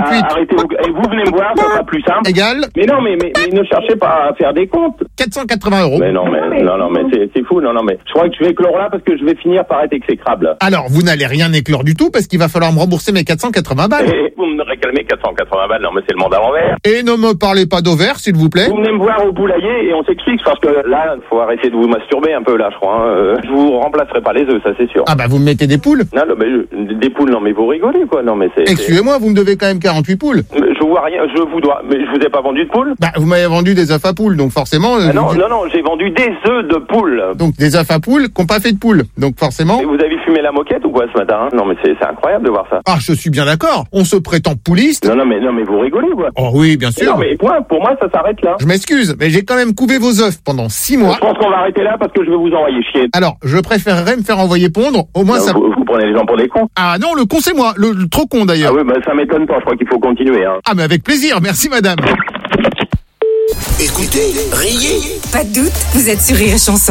48. Arrêtez, et vous venez me voir, ça sera plus simple. Égal. Mais non, mais ne cherchez pas à faire des comptes. 480 euros. Mais non, mais c'est fou. Non, mais je crois que je vais clore là parce que je vais finir par être exécrable. Alors, vous n'allez rien éclore du tout parce qu'il va falloir me rembourser mes 480 balles. Et vous me réclamez 480 balles. Non, mais c'est le monde à l'envers. Et ne me parlez pas d'ovaire, s'il vous plaît. Vous venez me voir au poulailler et on s'explique parce que là, faut arrêter de vous masturber un peu là, je crois. Je vous remplacerai pas les œufs, ça c'est sûr. Ah bah vous me mettez des poules. Non, mais des poules, non mais vous rigolez quoi. Non mais c'est. Excusez-moi, vous me devez quand même 48 poules. Je vois rien, je vous dois. Mais je vous ai pas vendu de poules. Bah vous m'avez vendu des œufs à poules, donc forcément. Non, j'ai vendu des œufs de poules. Donc des œufs à poules qui n'ont pas fait de poules, donc forcément. Et vous avez fumé la moquette ou quoi ce matin? Non mais c'est incroyable de voir ça. Ah je suis bien d'accord. On se prétend pouliste. Non mais vous rigolez quoi. Oh oui, bien sûr. Non mais point. Pour moi ça s'arrête là. Je m'excuse, mais j'ai quand même couvé vos œufs pendant 6 mois. Je pense qu'on va arrêter là parce que je vais vous envoyer chier. Alors, je préférerais me faire envoyer pondre, au moins non, ça... Vous prenez les gens pour des cons. Ah non, le con c'est moi, le trop con d'ailleurs. Ah oui, bah ça m'étonne pas, je crois qu'il faut continuer. Hein. Ah mais avec plaisir, merci madame. Écoutez, riez. Pas de doute, vous êtes sur Rire et Chanson.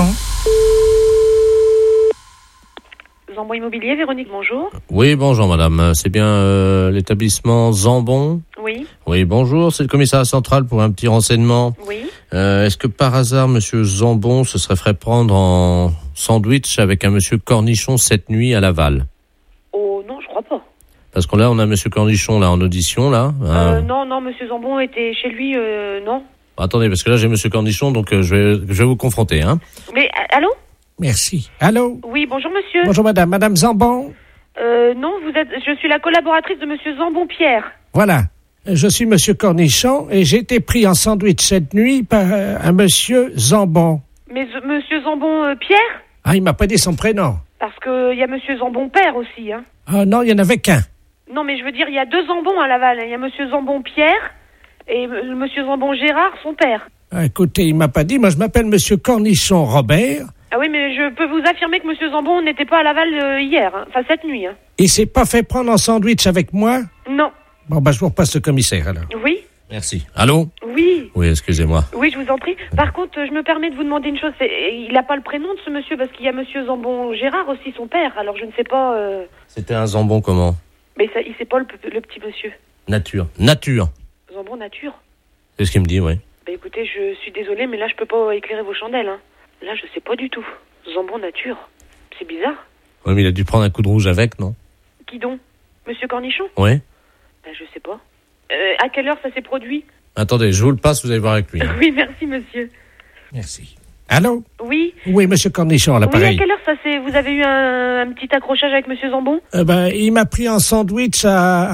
Zambon Immobilier, Véronique, bonjour. Oui, bonjour madame. C'est bien l'établissement Zambon? Oui. Oui, bonjour. C'est le commissariat central pour un petit renseignement. Oui. Est-ce que par hasard, monsieur Zambon se serait fait prendre en sandwich avec un monsieur Cornichon cette nuit à Laval? Oh non, je crois pas. Parce que là, on a monsieur Cornichon là en audition là. Non, monsieur Zambon était chez lui, non. Attendez, parce que là j'ai monsieur Cornichon, donc je vais vous confronter, hein. Mais allô? Merci. Allô? Oui, bonjour monsieur. Bonjour madame. Madame Zambon? Non, je suis la collaboratrice de monsieur Zambon Pierre. Voilà. Je suis monsieur Cornichon et j'ai été pris en sandwich cette nuit par un monsieur Zambon. Mais monsieur Zambon Pierre? Ah, il m'a pas dit son prénom. Parce que il y a monsieur Zambon Père aussi, hein. Ah non, il y en avait qu'un. Non, mais je veux dire, il y a 2 Zambons à Laval. Il y a monsieur Zambon Pierre et monsieur Zambon Gérard, son père. Ah, écoutez, il m'a pas dit. Moi, je m'appelle monsieur Cornichon Robert. Ah oui, mais je peux vous affirmer que monsieur Zambon n'était pas à Laval hier, hein. Enfin cette nuit. Hein. Il s'est pas fait prendre en sandwich avec moi? Non. Bon, je vous repasse le commissaire, alors. Oui. Merci. Allô? Oui. Oui, excusez-moi. Oui, je vous en prie. Par contre, je me permets de vous demander une chose. Il n'a pas le prénom de ce monsieur parce qu'il y a monsieur Zambon Gérard aussi, son père. Alors je ne sais pas... C'était un Zambon comment? Mais ça, il sait pas le petit monsieur. Nature. Zambon Nature. C'est ce qu'il me dit, oui. Bah écoutez, je suis désolée, mais là, je peux pas éclairer vos chandelles. Hein. Là, je sais pas du tout. Zambon Nature. C'est bizarre. Oui, mais il a dû prendre un coup de rouge avec, non? Qui donc? Monsieur Cornichon? Oui. Bah je sais pas. À quelle heure ça s'est produit? Attendez, je vous le passe, vous allez voir avec lui. Hein. Oui, merci, monsieur. Merci. Allô? Oui. Oui, monsieur Cornichon, à l'appareil. Oui, à quelle heure vous avez eu un petit accrochage avec monsieur Zambon? Il m'a pris en sandwich à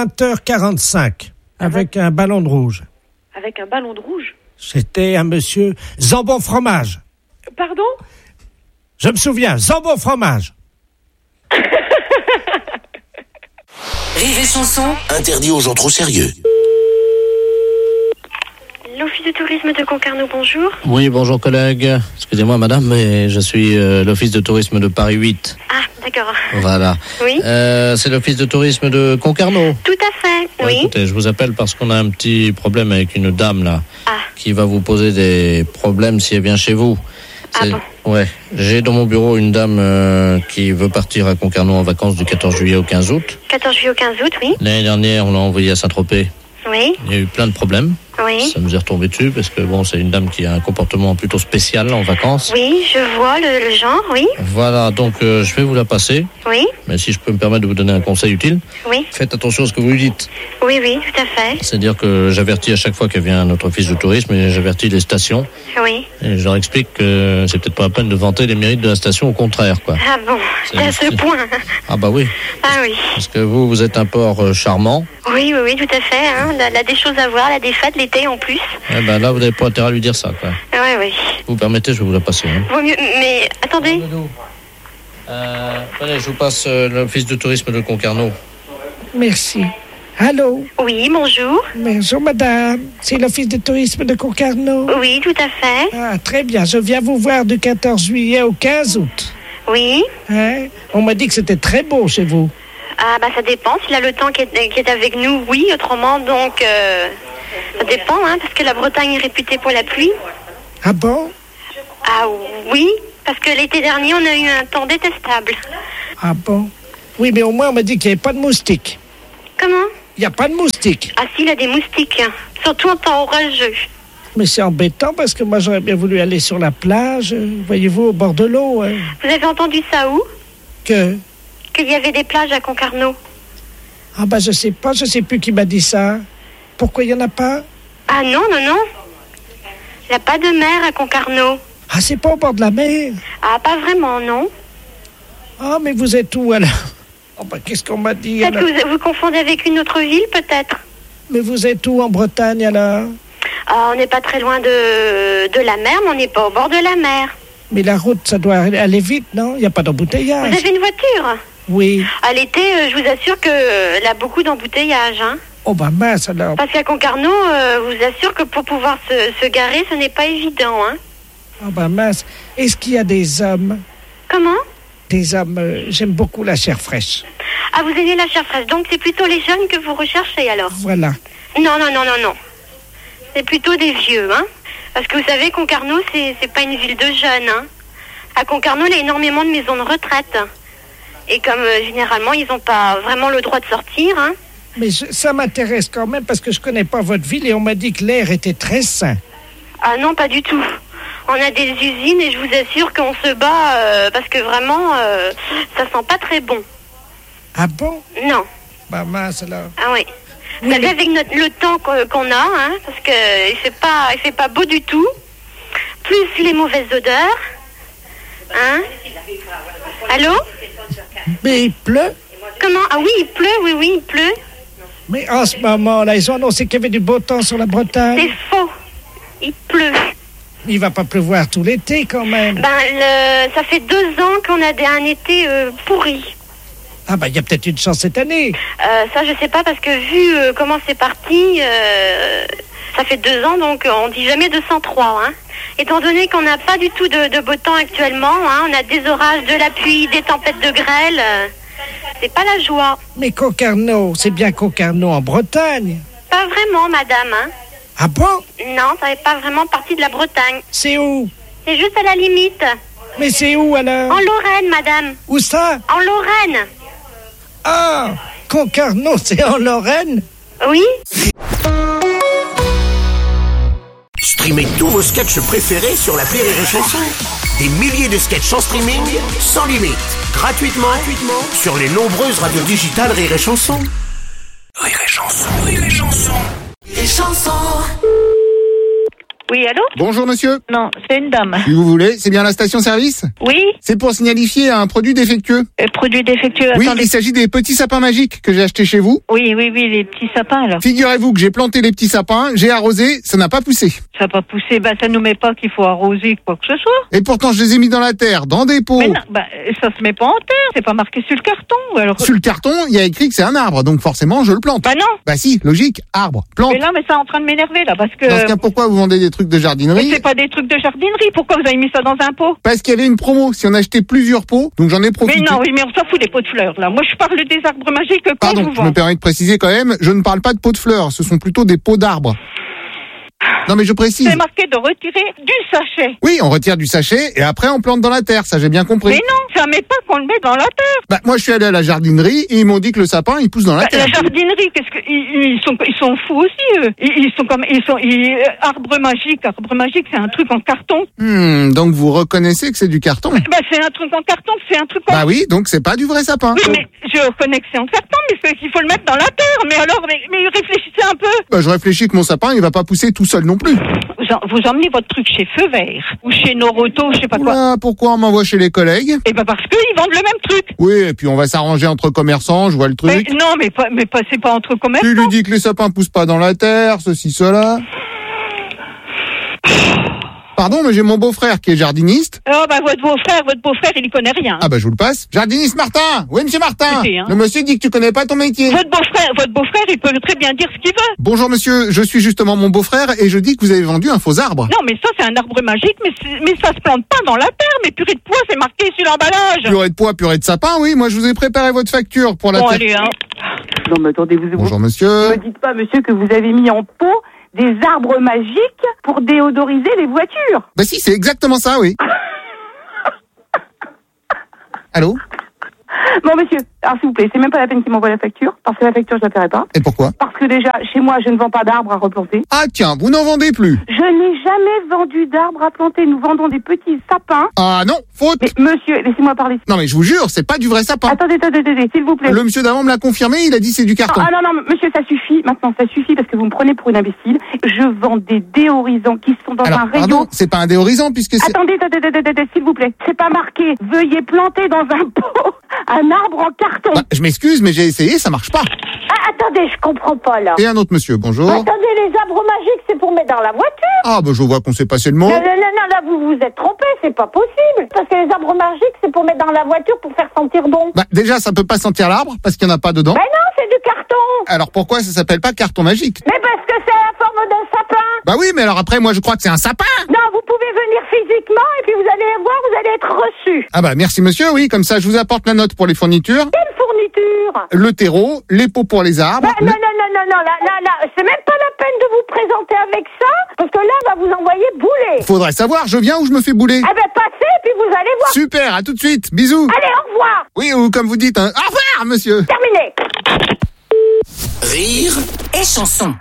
20h45 avec un ballon de rouge. Avec un ballon de rouge? C'était un monsieur Zambon Fromage. Pardon? Je me souviens, Zambon Fromage. Rire et Chanson. Interdit aux gens trop sérieux. L'Office de tourisme de Concarneau, bonjour. Oui, bonjour collègue. Excusez-moi madame, mais je suis l'Office de tourisme de Paris 8. Ah, d'accord. Voilà. Oui. C'est l'Office de tourisme de Concarneau. Tout à fait, Ouais, oui. écoutez, je vous appelle parce qu'on a un petit problème avec une dame là, qui va vous poser des problèmes si elle vient chez vous. Ah bon? Ouais, j'ai dans mon bureau une dame qui veut partir à Concarneau en vacances du 14 juillet au 15 août. 14 juillet au 15 août, oui. L'année dernière, on l'a envoyée à Saint-Tropez. Oui. Il y a eu plein de problèmes. Oui. Ça nous est retombé dessus parce que bon, c'est une dame qui a un comportement plutôt spécial en vacances. Oui, je vois le genre, oui. Voilà, donc je vais vous la passer. Oui. Mais si je peux me permettre de vous donner un conseil utile, Oui. faites attention à ce que vous lui dites. Oui, tout à fait. C'est-à-dire que j'avertis à chaque fois qu'elle vient à notre office de tourisme et j'avertis les stations. Oui. Et je leur explique que c'est peut-être pas la peine de vanter les mérites de la station, au contraire, quoi. Ah bon, c'est à ce point. Ah bah oui. Ah oui. Parce que vous êtes un port charmant. Oui, tout à fait. Hein. Elle a des choses à voir, elle a des fêtes l'été en plus. Eh ben là, vous n'avez pas intérêt à lui dire ça, quoi. Oui. Vous permettez, je vais vous la passer. Hein. Vaut mieux, mais attendez. Allez, je vous passe l'office de tourisme de Concarneau. Merci. Allô? Oui, bonjour. Bonjour, madame. C'est l'Office de tourisme de Concarneau? Oui, tout à fait. Ah, très bien. Je viens vous voir du 14 juillet au 15 août. Oui. Hein? On m'a dit que c'était très beau chez vous. Ah, ça dépend. S'il a le temps qui est avec nous, oui. Autrement, donc, ça dépend, hein, parce que la Bretagne est réputée pour la pluie. Ah bon? Ah oui, parce que l'été dernier, on a eu un temps détestable. Ah bon? Oui, mais au moins, on m'a dit qu'il n'y avait pas de moustiques. Comment? Il n'y a pas de moustiques. Ah si, il y a des moustiques, hein. Surtout en temps orageux. Mais c'est embêtant parce que moi j'aurais bien voulu aller sur la plage, voyez-vous, au bord de l'eau. Vous avez entendu ça où? Qu'il y avait des plages à Concarneau. Ah bah je sais plus qui m'a dit ça. Pourquoi il n'y en a pas? Ah non. Il n'y a pas de mer à Concarneau. Ah, c'est pas au bord de la mer? Ah, pas vraiment, non. Ah, mais vous êtes où alors? Oh bah qu'est-ce qu'on m'a dit? Peut-être que vous confondez avec une autre ville, peut-être. Mais vous êtes où en Bretagne alors? Ah, on n'est pas très loin de la mer, mais on n'est pas au bord de la mer. Mais la route, ça doit aller vite, non? Il n'y a pas d'embouteillage. Vous avez une voiture? Oui. À l'été, je vous assure qu'il y a beaucoup d'embouteillages, hein. Oh bah mince alors. Parce qu'à Concarneau, je vous assure que pour pouvoir se garer, ce n'est pas évident, hein. Oh bah mince. Est-ce qu'il y a des hommes? Comment? Des hommes, j'aime beaucoup la chair fraîche. Ah, vous aimez la chair fraîche, donc c'est plutôt les jeunes que vous recherchez alors? Voilà. Non. C'est plutôt des vieux, hein. Parce que vous savez, Concarneau, c'est pas une ville de jeunes, hein. À Concarneau, il y a énormément de maisons de retraite. Et comme généralement, ils n'ont pas vraiment le droit de sortir, hein. Mais ça m'intéresse quand même parce que je connais pas votre ville et on m'a dit que l'air était très sain. Ah non, pas du tout. On a des usines et je vous assure qu'on se bat parce que vraiment, ça sent pas très bon. Ah bon? Non. Bah mince alors. Ah oui. Vous savez, avec le temps qu'on a, hein, parce que il fait pas beau du tout, plus les mauvaises odeurs, hein. Allô? Mais il pleut? Comment? Ah oui, il pleut, oui, il pleut. Mais en ce moment-là, ils ont annoncé qu'il y avait du beau temps sur la Bretagne. C'est faux. Il pleut. Il va pas pleuvoir tout l'été quand même. Ça fait 2 ans qu'on a un été pourri. Ah bah il y a peut-être une chance cette année. Ça je sais pas parce que vu comment c'est parti, ça fait 2 ans donc on dit jamais 203, hein. Étant donné qu'on n'a pas du tout de beau temps actuellement, hein, on a des orages, de la pluie, des tempêtes de grêle, c'est pas la joie. Mais Concarneau, c'est bien Concarneau en Bretagne. Pas vraiment, madame, hein. Ah bon? Non, ça n'est pas vraiment partie de la Bretagne. C'est où? C'est juste à la limite. Mais c'est où alors? En Lorraine, madame. Où ça? En Lorraine. Ah, Concarneau, c'est en Lorraine? Oui. Streamez tous vos sketchs préférés sur l'appli Rire et Chanson. Des milliers de sketchs en streaming, sans limite, gratuitement sur les nombreuses radios digitales Rire et Chanson. Rire et Chanson, Rire et Chanson. Rire et Chanson. Oui, allô? Bonjour monsieur. Non, c'est une dame. Si vous voulez, c'est bien la station-service? Oui? C'est pour signalifier un produit défectueux. Produit défectueux, Oui, attendez. il s'agit des petits sapins magiques que j'ai achetés chez vous. Oui, les petits sapins, alors. Figurez-vous que j'ai planté les petits sapins, j'ai arrosé, ça n'a pas poussé. Ça n'a pas poussé, ça nous met pas qu'il faut arroser quoi que ce soit. Et pourtant, je les ai mis dans la terre, dans des pots. Mais non, ça se met pas en terre, c'est pas marqué sur le carton. Alors... Sur le carton, il y a écrit que c'est un arbre, donc forcément, je le plante. Bah non. Bah si, logique, arbre, plante. Mais là, c'est en train de m'énerver, là, parce que... Dans ce cas, pourquoi vous vendez des trucs de jardinerie? Mais c'est pas des trucs de jardinerie, pourquoi vous avez mis ça dans un pot? Parce qu'il y avait une promo, si on achetait plusieurs pots, donc j'en ai profité. Mais non, oui, mais on s'en fout des pots de fleurs, là. Moi, je parle des arbres magiques que Pardon, je vous je vends. me permets de préciser quand même, je ne parle pas de pots de fleurs, ce sont plutôt des pots d'arbres. Non mais je précise. C'est marqué de retirer du sachet. Oui, on retire du sachet et après on plante dans la terre, ça j'ai bien compris. Mais non, ça met pas qu'on le met dans la terre. Bah moi je suis allé à la jardinerie et ils m'ont dit que le sapin il pousse dans la terre. La jardinerie, qu'est-ce que ils sont fous aussi eux. Arbre magique, c'est un truc en carton. Donc vous reconnaissez que c'est du carton? C'est un truc en carton, c'est un truc en... Bah oui, donc c'est pas du vrai sapin. Oui, mais je reconnais que c'est en carton, mais c'est qu'il faut le mettre dans la terre. Mais alors, mais réfléchissez un peu. Bah je réfléchis que mon sapin il va pas pousser tout seul non plus. Vous emmenez votre truc chez Feu Vert ou chez Noroto, je sais pas quoi. Oula, pourquoi on m'envoie chez les collègues? Parce qu'ils vendent le même truc. Oui, et puis on va s'arranger entre commerçants, je vois le truc. Mais c'est pas entre commerçants. Tu lui dis que les sapins poussent pas dans la terre, ceci, cela. Pardon, mais j'ai mon beau-frère qui est jardiniste. Votre beau-frère, il y connaît rien. Ah je vous le passe. Jardiniste Martin. Oui, monsieur Martin. Écoutez, hein. Le monsieur dit que tu connais pas ton métier. Votre beau-frère, il peut très bien dire ce qu'il veut. Bonjour monsieur, je suis justement mon beau-frère et je dis que vous avez vendu un faux arbre. Non, mais ça, c'est un arbre magique, mais ça se plante pas dans la terre. Mais purée de pois, c'est marqué sur l'emballage. Purée de pois, purée de sapin, oui. Moi, je vous ai préparé votre facture pour la Bon, terre. allez, hein. Non, mais attendez, Bonjour monsieur. Ne me dites pas, monsieur, que vous avez mis en pot des arbres magiques pour déodoriser les voitures. Bah si, c'est exactement ça, oui. Allô? Bon, monsieur, alors s'il vous plaît, c'est même pas la peine qu'il m'envoie la facture, parce que la facture, je la paierai pas. Et pourquoi? Parce que déjà, chez moi, je ne vends pas d'arbres à replanter. Ah tiens, vous n'en vendez plus. Je n'ai jamais vendu d'arbres à planter. Nous vendons des petits sapins. Ah non, faute. Mais monsieur, laissez-moi parler. Non mais je vous jure, c'est pas du vrai sapin. Attendez, s'il vous plaît. Le monsieur d'avant me l'a confirmé, il a dit c'est du carton. Ah non, monsieur, ça suffit. Maintenant, ça suffit parce que vous me prenez pour une imbécile. Je vends des déhorisants qui sont dans Alors, un rayon. pardon, c'est pas un déhorisant puisque c'est... Attendez, s'il vous plaît. C'est pas marqué. Veuillez planter dans un pot un arbre en carton. Bah, je m'excuse, mais j'ai essayé, ça marche pas. Ah, attendez, je comprends pas là. Et un autre monsieur, bonjour. Attendez, les arbres magiques, c'est pour mettre dans la voiture. Ah bah je vois qu'on s'est passé le mot. Non, là, vous vous êtes trompé, c'est pas possible. Parce que les arbres magiques, c'est pour mettre dans la voiture pour faire sentir bon. Bah déjà, ça peut pas sentir l'arbre parce qu'il y en a pas dedans. Ben non, c'est du carton. Alors pourquoi ça s'appelle pas carton magique? Mais parce que c'est la forme d'un sapin. Bah oui, mais alors après, moi je crois que c'est un sapin. Non, vous pouvez venir physiquement et puis vous allez voir, vous allez être reçu. Ah bah merci monsieur, oui, comme ça je vous apporte la note pour les fournitures. Quelle fourniture? Le terreau, les pots pour les arbres. Bah, non, là, c'est même pas la peine de vous présenter avec ça, parce que là, on va vous envoyer bouler. Faudrait savoir, je viens ou je me fais bouler. Ah ben passez, puis vous allez voir. Super, à tout de suite, bisous. Allez, au revoir. Oui, ou comme vous dites, au revoir monsieur. Terminé. Rire et chanson.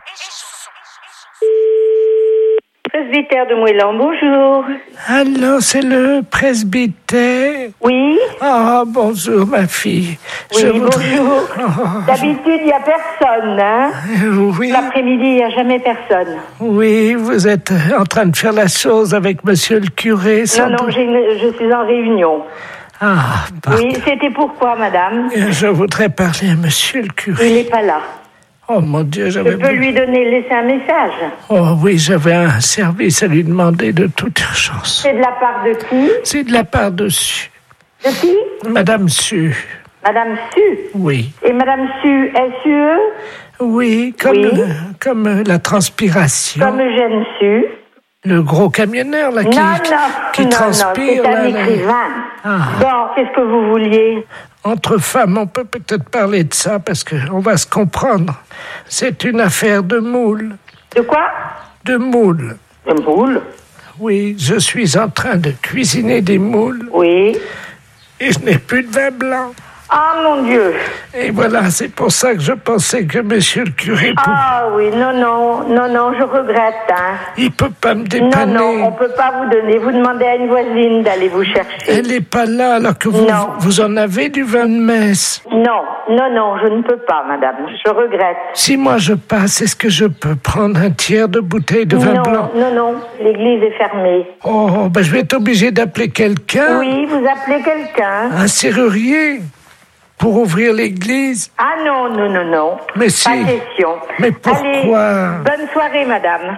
Presbytère de Moëlan, bonjour. Allô, c'est le presbytère? Oui. Ah, bonjour, ma fille. Oui, bonjour. D'habitude, il n'y a personne, hein? Oui. L'après-midi, il n'y a jamais personne. Oui, vous êtes en train de faire la chose avec monsieur le curé. Non, je suis en réunion. Ah, pardon. Oui, c'était pourquoi, madame? Je voudrais parler à monsieur le curé. Il n'est pas là. Oh mon Dieu, Je peux lui laisser un message. Oh oui, j'avais un service à lui demander de toute urgence. C'est de la part de qui? C'est de la part de Su. De qui? Madame Su. Madame Su? Oui. Et Madame Su, S-U-E? Oui, comme la transpiration. Comme Eugène Su. Le gros camionneur, là, qui transpire. Non, c'est un écrivain. Bon, qu'est-ce que vous vouliez? Entre femmes, on peut peut-être parler de ça, parce qu'on va se comprendre. C'est une affaire de moule. De quoi? De moule. De moule? Oui, je suis en train de cuisiner des moules. Oui. Et je n'ai plus de vin blanc. Ah, mon Dieu. Et voilà, c'est pour ça que je pensais que monsieur le curé... Ah oui, non, je regrette, hein. Il peut pas me dépanner. Non, on peut pas vous donner. Vous demandez à une voisine d'aller vous chercher. Elle est pas là, alors que vous en avez du vin de messe. Non, je ne peux pas, madame. Je regrette. Si moi je passe, est-ce que je peux prendre un tiers de bouteille de vin blanc? Non, l'église est fermée. Oh, je vais être obligé d'appeler quelqu'un. Oui, vous appelez quelqu'un. Un serrurier pour ouvrir l'église. Ah non. Mais si. Pas question. Mais pourquoi? Allez, bonne soirée, madame.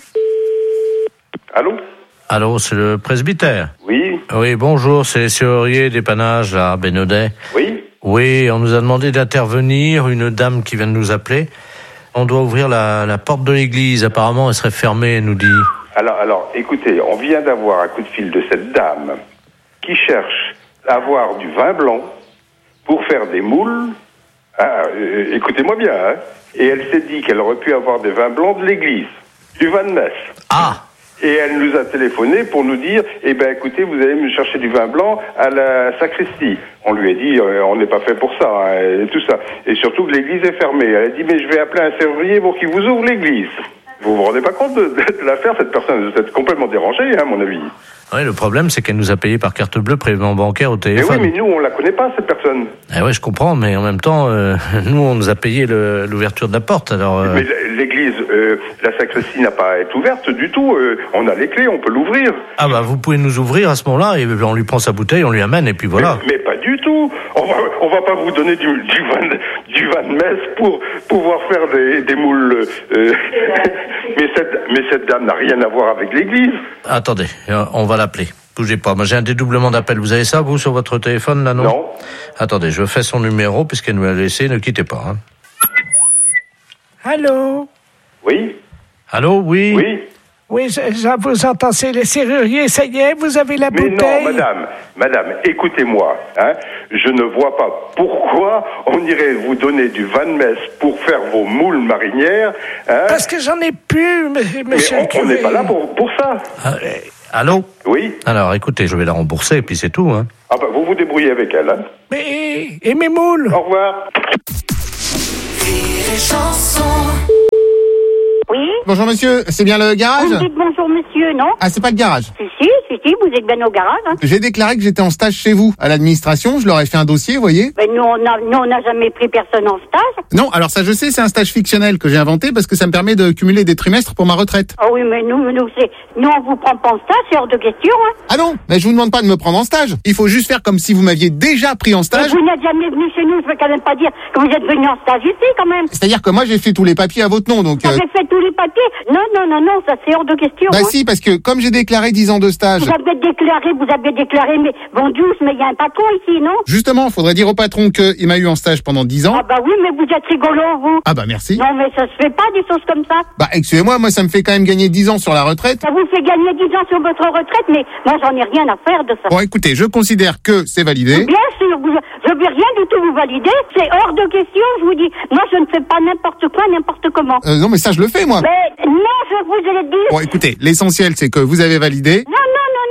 Allô, c'est le presbytère? Oui. Oui, bonjour, c'est serrurier dépannage à Bénodet. Oui. Oui, on nous a demandé d'intervenir, une dame qui vient de nous appeler. On doit ouvrir la porte de l'église, apparemment elle serait fermée, elle nous dit. Alors, écoutez, on vient d'avoir un coup de fil de cette dame qui cherche à avoir du vin blanc pour faire des moules. Écoutez-moi bien, hein. Et elle s'est dit qu'elle aurait pu avoir des vins blancs de l'église, du vin de messe. Ah! Et elle nous a téléphoné pour nous dire, écoutez, vous allez me chercher du vin blanc à la sacristie. On lui a dit, on n'est pas fait pour ça, hein, et tout ça. Et surtout que l'église est fermée. Elle a dit, mais je vais appeler un serrurier pour qu'il vous ouvre l'église. Vous vous rendez pas compte de l'affaire, cette personne? Vous êtes complètement dérangé, hein, à mon avis. Oui, le problème, c'est qu'elle nous a payé par carte bleue, prélèvement bancaire au téléphone. Mais oui, mais nous, on la connaît pas, cette personne. Oui, je comprends, mais en même temps, nous, on nous a payé l'ouverture de la porte, alors... Mais l'église, la sacristie n'a pas à être ouverte du tout. On a les clés, on peut l'ouvrir. Ah vous pouvez nous ouvrir à ce moment-là, et on lui prend sa bouteille, on lui amène, et puis voilà. Mais pas du tout. On va pas vous donner du vin de messe pour pouvoir faire des moules. Mais cette dame n'a rien à voir avec l'église. Attendez, on va l'appeler. Bougez pas. Moi, j'ai un dédoublement d'appel. Vous avez ça, vous, sur votre téléphone, là, non? Non. Attendez, je fais son numéro, puisqu'elle nous l'a laissé. Ne quittez pas, hein. Allô? Oui. Allô, oui? Oui. Oui, je vous entends, c'est les serruriers, ça y est, vous avez la bouteille? Mais non, madame, écoutez-moi, hein, je ne vois pas pourquoi on irait vous donner du vin de messe pour faire vos moules marinières, hein. Parce que j'en ai plus, monsieur le curé. On n'est pas là pour ça. Allô? Oui. Alors, écoutez, je vais la rembourser, et puis c'est tout, hein. Ah bah, vous vous débrouillez avec elle, hein. Mais, et mes moules? Au revoir. Oui. Bonjour monsieur, c'est bien le garage? Vous me dites bonjour monsieur, non? Ah, c'est pas le garage. Si, vous êtes bien au garage. Hein. J'ai déclaré que j'étais en stage chez vous, à l'administration, je leur ai fait un dossier, vous voyez. Ben, nous, on n'a jamais pris personne en stage. Non, alors ça je sais, c'est un stage fictionnel que j'ai inventé parce que ça me permet de cumuler des trimestres pour ma retraite. Ah oui, mais nous, on vous prend pas en stage, c'est hors de question, hein. Ah non, mais je vous demande pas de me prendre en stage. Il faut juste faire comme si vous m'aviez déjà pris en stage. Mais vous n'êtes jamais venu chez nous, je veux quand même pas dire que vous êtes venu en stage ici, quand même. C'est-à-dire que moi j'ai fait tous les papiers à votre nom, donc... Vous avez fait tous les papiers? Non, ça c'est hors de question. Bah hein. si, parce que comme j'ai déclaré 10 ans de stage... Vous avez déclaré, mais bon douce, mais il y a un patron ici, non? Justement, faudrait dire au patron qu'il m'a eu en stage pendant 10 ans. Ah bah oui, mais vous êtes rigolo, vous. Ah bah merci. Non, mais ça se fait pas des choses comme ça. Bah excusez-moi, moi ça me fait quand même gagner 10 ans sur la retraite. Ça vous fait gagner 10 ans sur votre retraite, mais moi j'en ai rien à faire de ça. Bon écoutez, je considère que c'est validé. Bien sûr, je vais rien du tout vous valider, c'est hors de question, je vous dis. Moi je ne fais pas n'importe quoi, n'importe comment. Non mais ça je le fais moi. Mais non, je vous ai dit. Bon écoutez, l'essentiel c'est que vous avez validé. Non.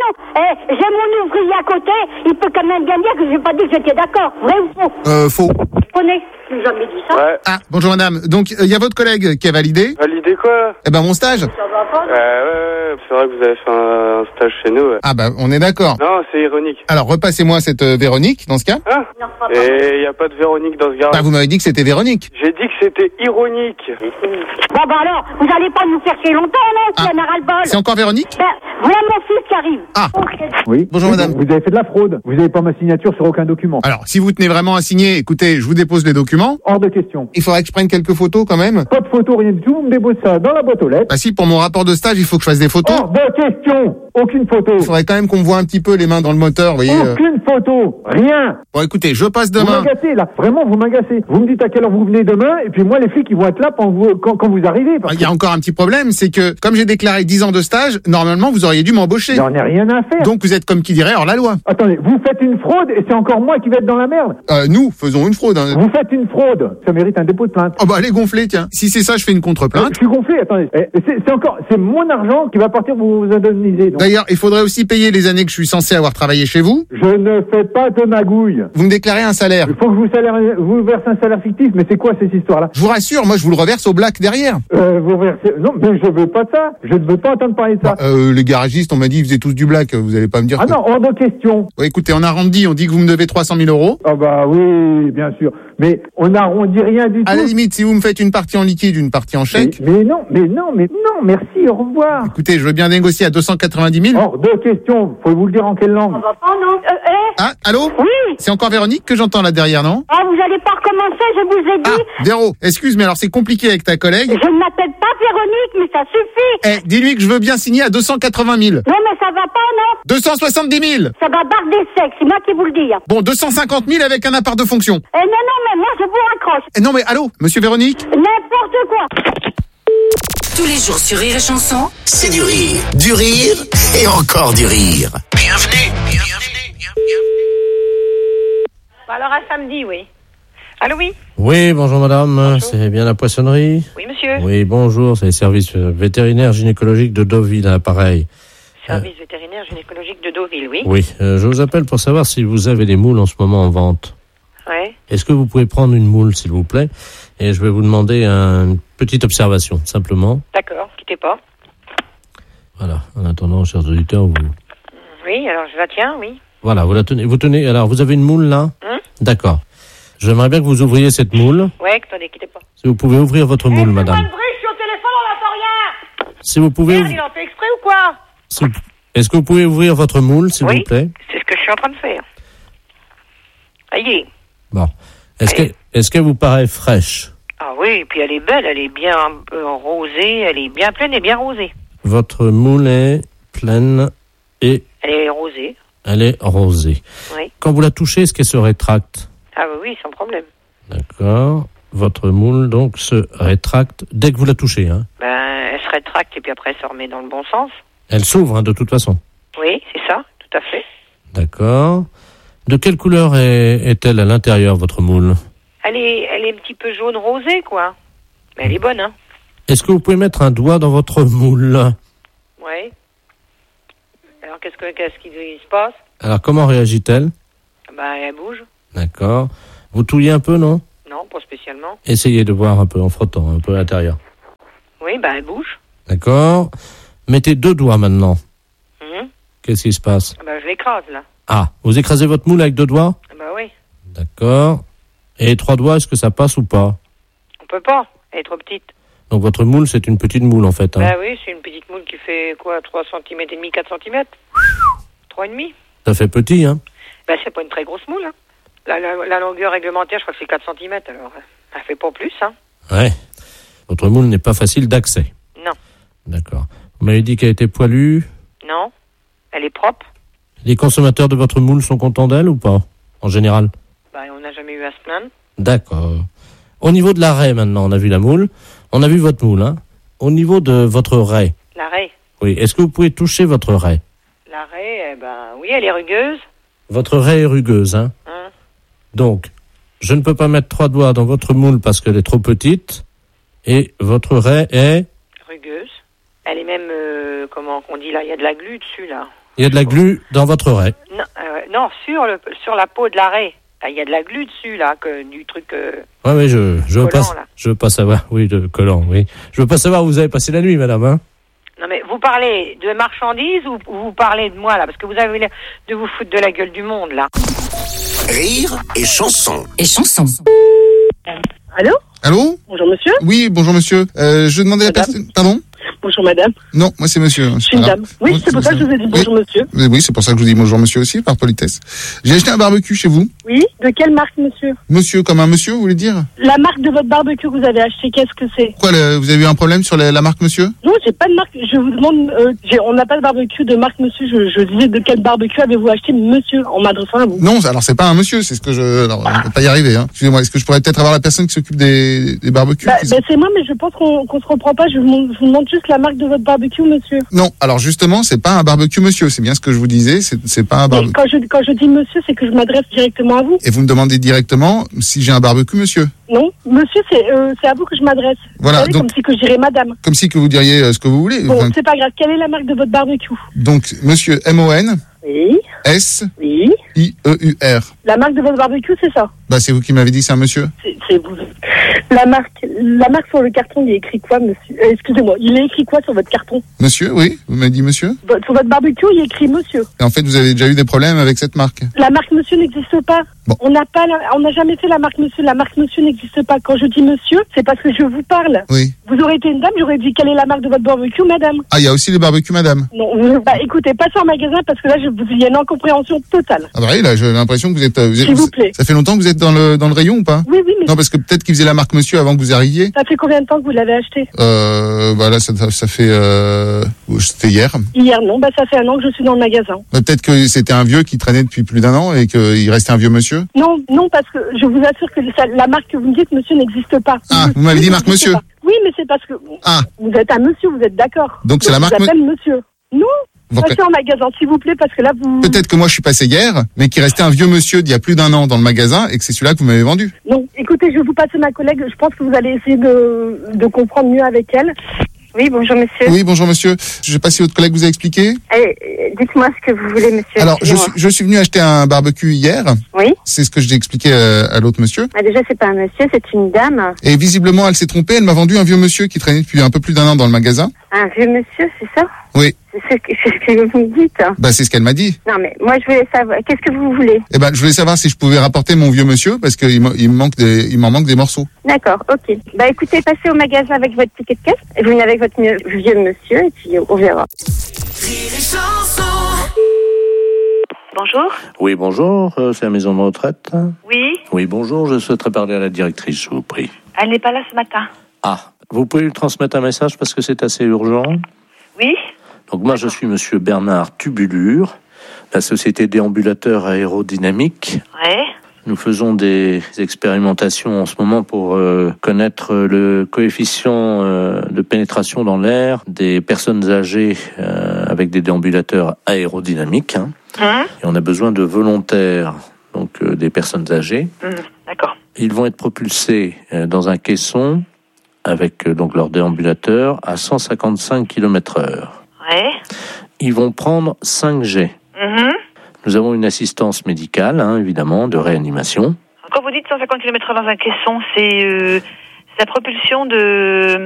J'ai mon ouvrier à côté, il peut quand même bien dire que j'ai pas dit que j'étais d'accord. Vrai ou faux? Faux. Vous connaissez, je vous jamais dit ça. Ouais. Ah, bonjour madame. Donc il y a votre collègue qui a validé. Validé quoi? Eh ben mon stage. Ça va pas, non? Ouais, c'est vrai que vous avez fait un stage chez nous. Ouais. Ah bah on est d'accord. Non, c'est ironique. Alors repassez-moi cette Véronique dans ce cas. Hein? Non, pas Et y a pas de Véronique dans ce garage. Bah vous m'avez dit que c'était Véronique. J'ai dit que c'était ironique. Bon bah alors, vous allez pas nous chercher longtemps, non? Ah. C'est un ras-le-bol. C'est encore Véronique? Ben, voilà mon fils qui arrive. Ah. Oui. Bonjour madame. Vous avez fait de la fraude. Vous n'avez pas ma signature sur aucun document. Alors si vous tenez vraiment à signer, écoutez, je vous dépose les documents. Hors de question. Il faudrait que je prenne quelques photos quand même. Pas de photo, rien du tout. Vous me déposez ça dans la boîte aux lettres. Bah si, pour mon rapport de stage, il faut que je fasse des photos. Hors de question. Aucune photo. Il faudrait quand même qu'on me voit un petit peu les mains dans le moteur, vous voyez. Aucune photo. Rien. Bon écoutez, je passe Vous demain. m'agacez là. Vraiment, vous m'agacez. Vous me dites à quelle heure vous venez demain, et puis moi, les flics, ils vont être là quand vous arrivez. Il y a encore un petit problème, c'est que comme j'ai déclaré 10 ans de stage, normalement vous auriez dû m'embaucher. J'en ai rien à faire. Donc vous êtes comme qui dirait hors la loi. Attendez, vous faites une fraude et c'est encore moi qui vais être dans la merde. Nous faisons une fraude. Hein. Vous faites une fraude. Ça mérite un dépôt de plainte. Oh bah allez gonfler, tiens. Si c'est ça, je fais une contre-plainte. Je suis gonflé, attendez. C'est mon argent qui va partir vous indemniser. Donc. D'ailleurs, il faudrait aussi payer les années que je suis censé avoir travaillé chez vous. Je ne fais pas de magouille. Vous me déclarez un salaire. Il faut que vous verse un salaire fictif, mais c'est quoi cette histoire-là? Je vous rassure, moi je vous le reverse au black derrière. Vous versez... Non, mais je veux pas de ça. Je ne veux pas entendre parler de ça. Les garagistes, on m'a dit, ils faisaient tous du black. Vous allez pas me dire Ah non, hors de question. Ouais, écoutez, on arrondit, on dit que vous me devez 300 000 euros. Ah bah oui, bien sûr. Mais on n'arrondit rien du tout. À la limite, si vous me faites une partie en liquide, une partie en chèque. Mais non, merci, au revoir. Écoutez, je veux bien négocier à 290 000. Hors de question. Faut vous le dire en quelle langue? Ça va pas, non? Ah, allô? Oui. C'est encore Véronique que j'entends là derrière, non? Ah, vous allez pas recommencer, je vous ai dit. Ah, Véro, excuse, mais alors c'est compliqué avec ta collègue. Je ne m'appelle pas Véronique, mais ça suffit. Dis-lui que je veux bien signer à 280 000. Non, mais ça va pas, non? 270 000. Ça va barder sec, c'est moi qui vous le dis. Bon, 250 000 avec un appart de fonction. Non, mais moi, je vous raccroche. Non, mais allô, monsieur Véronique? N'importe quoi. Tous les jours sur Rire et Chanson, C'est du rire et encore du rire. Bienvenue. Alors à samedi, oui. Allô, oui? Oui, bonjour madame, c'est bien la poissonnerie? Oui, monsieur. Oui, bonjour, c'est les services vétérinaires gynécologiques de Deauville, à l'appareil. Service vétérinaire gynécologique de Deauville, oui. Oui, je vous appelle pour savoir si vous avez des moules en ce moment en vente. Ouais. Est-ce que vous pouvez prendre une moule, s'il vous plaît? Et je vais vous demander une petite observation, simplement. D'accord, quittez pas. Voilà, en attendant, chers auditeurs, vous... Oui, alors je la tiens, oui. Voilà, vous la tenez. Vous tenez. Alors, vous avez une moule là? D'accord. J'aimerais bien que vous ouvriez cette moule. Ouais, attendez, quittez pas. Si vous pouvez ouvrir votre moule, madame. Je suis au téléphone, on n'entend rien. Si vous pouvez. Merde, il en fait exprès ou quoi? Est-ce que vous pouvez ouvrir votre moule, s'il vous plaît? C'est ce que je suis en train de faire. Aïe. Bon. Est-ce qu'elle vous paraît fraîche? Ah oui, et puis elle est belle, elle est bien rosée, elle est bien pleine et bien rosée. Votre moule est pleine et... Elle est rosée. Elle est rosée. Oui. Quand vous la touchez, est-ce qu'elle se rétracte? Ah oui, sans problème. D'accord. Votre moule, donc, se rétracte dès que vous la touchez, hein? Ben, elle se rétracte et puis après, elle se remet dans le bon sens. Elle s'ouvre, hein, de toute façon. Oui, c'est ça, tout à fait. D'accord. De quelle couleur est-elle à l'intérieur, votre moule? Elle est un petit peu jaune rosée, quoi. Mais elle est bonne, hein. Est-ce que vous pouvez mettre un doigt dans votre moule? Oui. Alors, qu'est-ce qu'il se passe? Alors, comment réagit-elle? Bah, elle bouge. D'accord. Vous touillez un peu, non? Non, pas spécialement. Essayez de voir un peu en frottant, un peu à l'intérieur. Oui, bah, elle bouge. D'accord. Mettez 2 doigts maintenant. Mhm. Qu'est-ce qui se passe? Bah, je l'écrase, là. Ah, vous écrasez votre moule avec 2 doigts? Bah oui. D'accord. Et 3 doigts, est-ce que ça passe ou pas? On peut pas. Elle est trop petite. Donc votre moule, c'est une petite moule en fait. Hein. Bah oui, c'est une petite moule qui fait quoi, 3 cm et demi, 4 cm 3,5. Ça fait petit, hein? Bah c'est pas une très grosse moule, hein. La longueur réglementaire, je crois que c'est 4 cm, alors elle fait pas plus, hein. Ouais. Votre moule n'est pas facile d'accès. Non. D'accord. Vous m'avez dit qu'elle était poilue. Non. Elle est propre. Les consommateurs de votre moule sont contents d'elle ou pas, en général? Bah on n'a jamais eu à se plaindre. D'accord. Au niveau de la raie, maintenant, on a vu la moule. On a vu votre moule, hein. Au niveau de votre raie. La raie. Oui. Est-ce que vous pouvez toucher votre raie? La raie, oui, elle est rugueuse. Votre raie est rugueuse, hein. Donc, je ne peux pas mettre 3 doigts dans votre moule parce qu'elle est trop petite. Et votre raie est... rugueuse. Elle est même, comment on dit là, il y a de la glu dessus, là. Il y a de la glu dans votre raie. Non, non, sur la peau de la raie. Il y a de la glu dessus, là, du truc... Oui, je veux collant, pas, là. je veux pas savoir. Oui, de collant, oui. Je veux pas savoir où vous avez passé la nuit, madame, hein. Non, mais vous parlez de marchandises ou vous parlez de moi, là? Parce que vous avez l'air de vous foutre de la gueule du monde, là. Rire et chanson. Et chanson. Allô? Allô? Bonjour monsieur. Oui, bonjour monsieur. Je demandais à la personne... Pardon? Bonjour madame. Non, moi c'est monsieur. Je suis une dame. Oui, c'est pour ça que je vous ai dit bonjour monsieur. Oui, c'est pour ça que je vous dis bonjour monsieur aussi, par politesse. J'ai acheté un barbecue chez vous. Oui, de quelle marque monsieur? Monsieur, comme un monsieur, vous voulez dire? La marque de votre barbecue que vous avez acheté, qu'est-ce que c'est? Quoi, vous avez eu un problème sur la marque monsieur? Non, j'ai pas de marque. Je vous demande, on n'a pas de barbecue de marque monsieur. Je disais de quel barbecue avez-vous acheté monsieur en m'adressant à vous? Non, alors c'est pas un monsieur, c'est ce que je... Alors, on peut pas y arriver, hein. Excusez-moi, est-ce que je pourrais peut-être avoir la personne qui s'occupe des barbecues? C'est moi, mais je pense qu'on se reprend pas. Je vous demande juste la marque de votre barbecue monsieur. Non, alors justement, c'est pas un barbecue monsieur, c'est bien ce que je vous disais, c'est pas un barbecue. Quand je dis monsieur, c'est que je m'adresse directement à vous. Et vous me demandez directement si j'ai un barbecue monsieur. Non, monsieur, c'est à vous que je m'adresse. Voilà, vous savez, donc, comme si que je dirais madame. Comme si que vous diriez ce que vous voulez. Bon, c'est pas grave. Quelle est la marque de votre barbecue? Donc, monsieur MON. Oui. S. Oui. IEUR. La marque de votre barbecue, c'est ça? Bah, c'est vous qui m'avez dit c'est un monsieur. C'est vous. La marque sur le carton, il est écrit quoi, monsieur? Excusez-moi, il est écrit quoi sur votre carton? Monsieur, oui. Vous m'avez dit monsieur. Sur votre barbecue, il est écrit monsieur. Et en fait, vous avez déjà eu des problèmes avec cette marque. La marque monsieur n'existe pas. Bon. On n'a jamais fait la marque monsieur. La marque monsieur n'existe pas. Quand je dis monsieur, c'est parce que je vous parle. Oui. Vous aurez été une dame, j'aurais dit quelle est la marque de votre barbecue, madame? Ah, il y a aussi les barbecues, madame. Non, écoutez, passez en magasin parce que là, il y a une incompréhension totale. Ah bah oui, là, j'ai l'impression que vous êtes... S'il vous plaît. Ça fait longtemps que vous êtes dans le rayon ou pas? Oui, mais... Non, parce que peut-être qu'ils faisaient la marque monsieur avant que vous arriviez. Ça fait combien de temps que vous l'avez acheté? Bah là, ça fait... C'était hier. Hier, non. Ça fait 1 an que je suis dans le magasin. Bah, peut-être que c'était un vieux qui traînait depuis plus d'1 an et qu'il restait un vieux monsieur. Non, parce que je vous assure que la marque que vous me dites, monsieur, n'existe pas. Ah, vous m'avez dit marque monsieur. Oui, mais c'est parce que vous êtes un monsieur, vous êtes d'accord. Donc c'est la marque... Je m'appelle monsieur. Non, passez en magasin, s'il vous plaît, parce que là, vous... Peut-être que moi, je suis passé hier, mais qu'il restait un vieux monsieur d'il y a plus d'1 an dans le magasin et que c'est celui-là que vous m'avez vendu. Non, écoutez, je vais vous passer ma collègue. Je pense que vous allez essayer de comprendre mieux avec elle. Oui, bonjour monsieur. Oui, bonjour monsieur. Je sais pas si votre collègue vous a expliqué. Dites-moi ce que vous voulez monsieur. Alors, je suis venu acheter un barbecue hier. Oui. C'est ce que j'ai expliqué à l'autre monsieur. Déjà, c'est pas un monsieur, c'est une dame. Et visiblement, elle s'est trompée. Elle m'a vendu un vieux monsieur qui traînait depuis un peu plus d'1 an dans le magasin. Un vieux monsieur, c'est ça? Oui. C'est ce que vous me dites. Bah, c'est ce qu'elle m'a dit. Non, mais moi, je voulais savoir. Qu'est-ce que vous voulez? Je voulais savoir si je pouvais rapporter mon vieux monsieur parce qu'il m'en manque des morceaux. D'accord, ok. Écoutez, passez au magasin avec votre ticket de caisse. Vous venez avec votre vieux monsieur et puis on verra. Bonjour. Oui, bonjour. C'est la maison de retraite. Oui. Oui, bonjour. Je souhaiterais parler à la directrice, je vous prie. Elle n'est pas là ce matin. Ah, vous pouvez lui transmettre un message parce que c'est assez urgent. Oui. Donc moi, je suis monsieur Bernard Tubulure, la société déambulateur aérodynamique. Ouais. Nous faisons des expérimentations en ce moment pour connaître le coefficient de pénétration dans l'air des personnes âgées avec des déambulateurs aérodynamiques. Et on a besoin de volontaires, donc des personnes âgées. D'accord. Ils vont être propulsés dans un caisson avec donc leur déambulateur à 155 km/h. Ouais. Ils vont prendre 5 jets. Nous avons une assistance médicale, évidemment, de réanimation. Quand vous dites 150 km/h dans un caisson, c'est la propulsion de...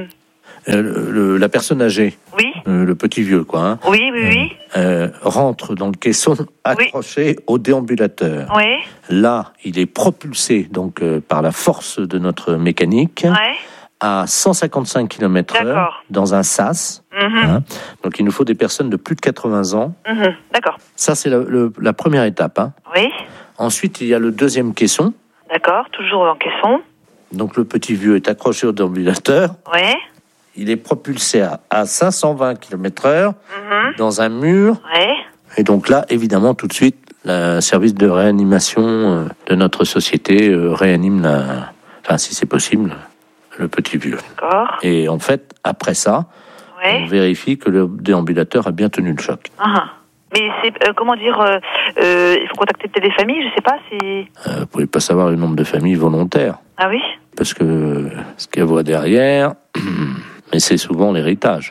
La personne âgée, oui. Le petit vieux, quoi. Oui. Rentre dans le caisson accroché au déambulateur. Oui. Là, il est propulsé donc par la force de notre mécanique à 155 km/h dans un sas. Donc, il nous faut des personnes de plus de 80 ans. D'accord. Ça, c'est la première étape. Oui. Ensuite, il y a le deuxième caisson. D'accord, toujours en caisson. Donc, le petit vieux est accroché au déambulateur. Oui. Il est propulsé à 520 km/h dans un mur. Ouais. Et donc là, évidemment, tout de suite, le service de réanimation de notre société réanime, si c'est possible, le petit vieux. D'accord. Et en fait, après ça, on vérifie que le déambulateur a bien tenu le choc. Mais c'est, il faut contacter peut-être des familles, je sais pas, vous pouvez pas savoir le nombre de familles volontaires. Ah oui? Parce que ce qu'elle voit derrière... Mais c'est souvent l'héritage.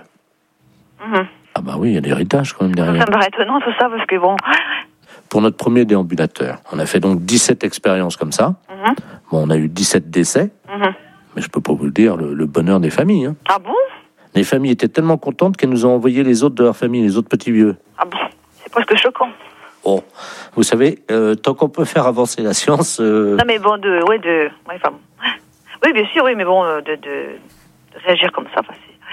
Ah bah oui, il y a l'héritage quand même derrière. Ça me paraît étonnant tout ça, parce que bon... Pour notre premier déambulateur, on a fait donc 17 expériences comme ça. Bon, on a eu 17 décès, mais je peux pas vous le dire, le bonheur des familles. Ah bon? Les familles étaient tellement contentes qu'elles nous ont envoyé les autres de leur famille, les autres petits vieux. Ah bon? C'est presque choquant. Oh, vous savez, tant qu'on peut faire avancer la science... Non mais bon, oui, bien sûr, oui, mais bon, de réagir comme ça,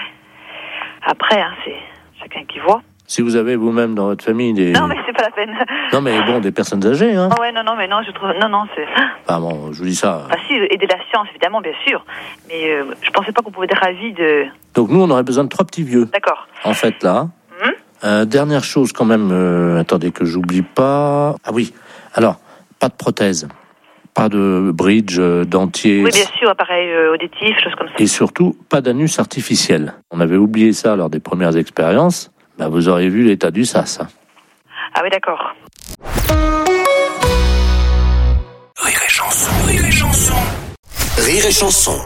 après, c'est chacun qui voit. Si vous avez vous-même dans votre famille des... Non, mais c'est pas la peine. Non, mais bon, des personnes âgées, non, je trouve... Non, c'est... Ah bon, je vous dis ça... si, aider la science, évidemment, bien sûr, mais je pensais pas qu'on pouvait être ravis de... Donc nous, on aurait besoin de 3 petits vieux. D'accord. En fait, là... dernière chose, quand même, attendez que j'oublie pas... Ah oui, alors, pas de prothèse. Pas de bridge, dentier. Oui, bien sûr, appareil auditif, choses comme ça. Et surtout, pas d'anus artificiel. On avait oublié ça lors des premières expériences. Vous aurez vu l'état du sas. Ah oui, d'accord. Rire et chanson. Rire et chanson.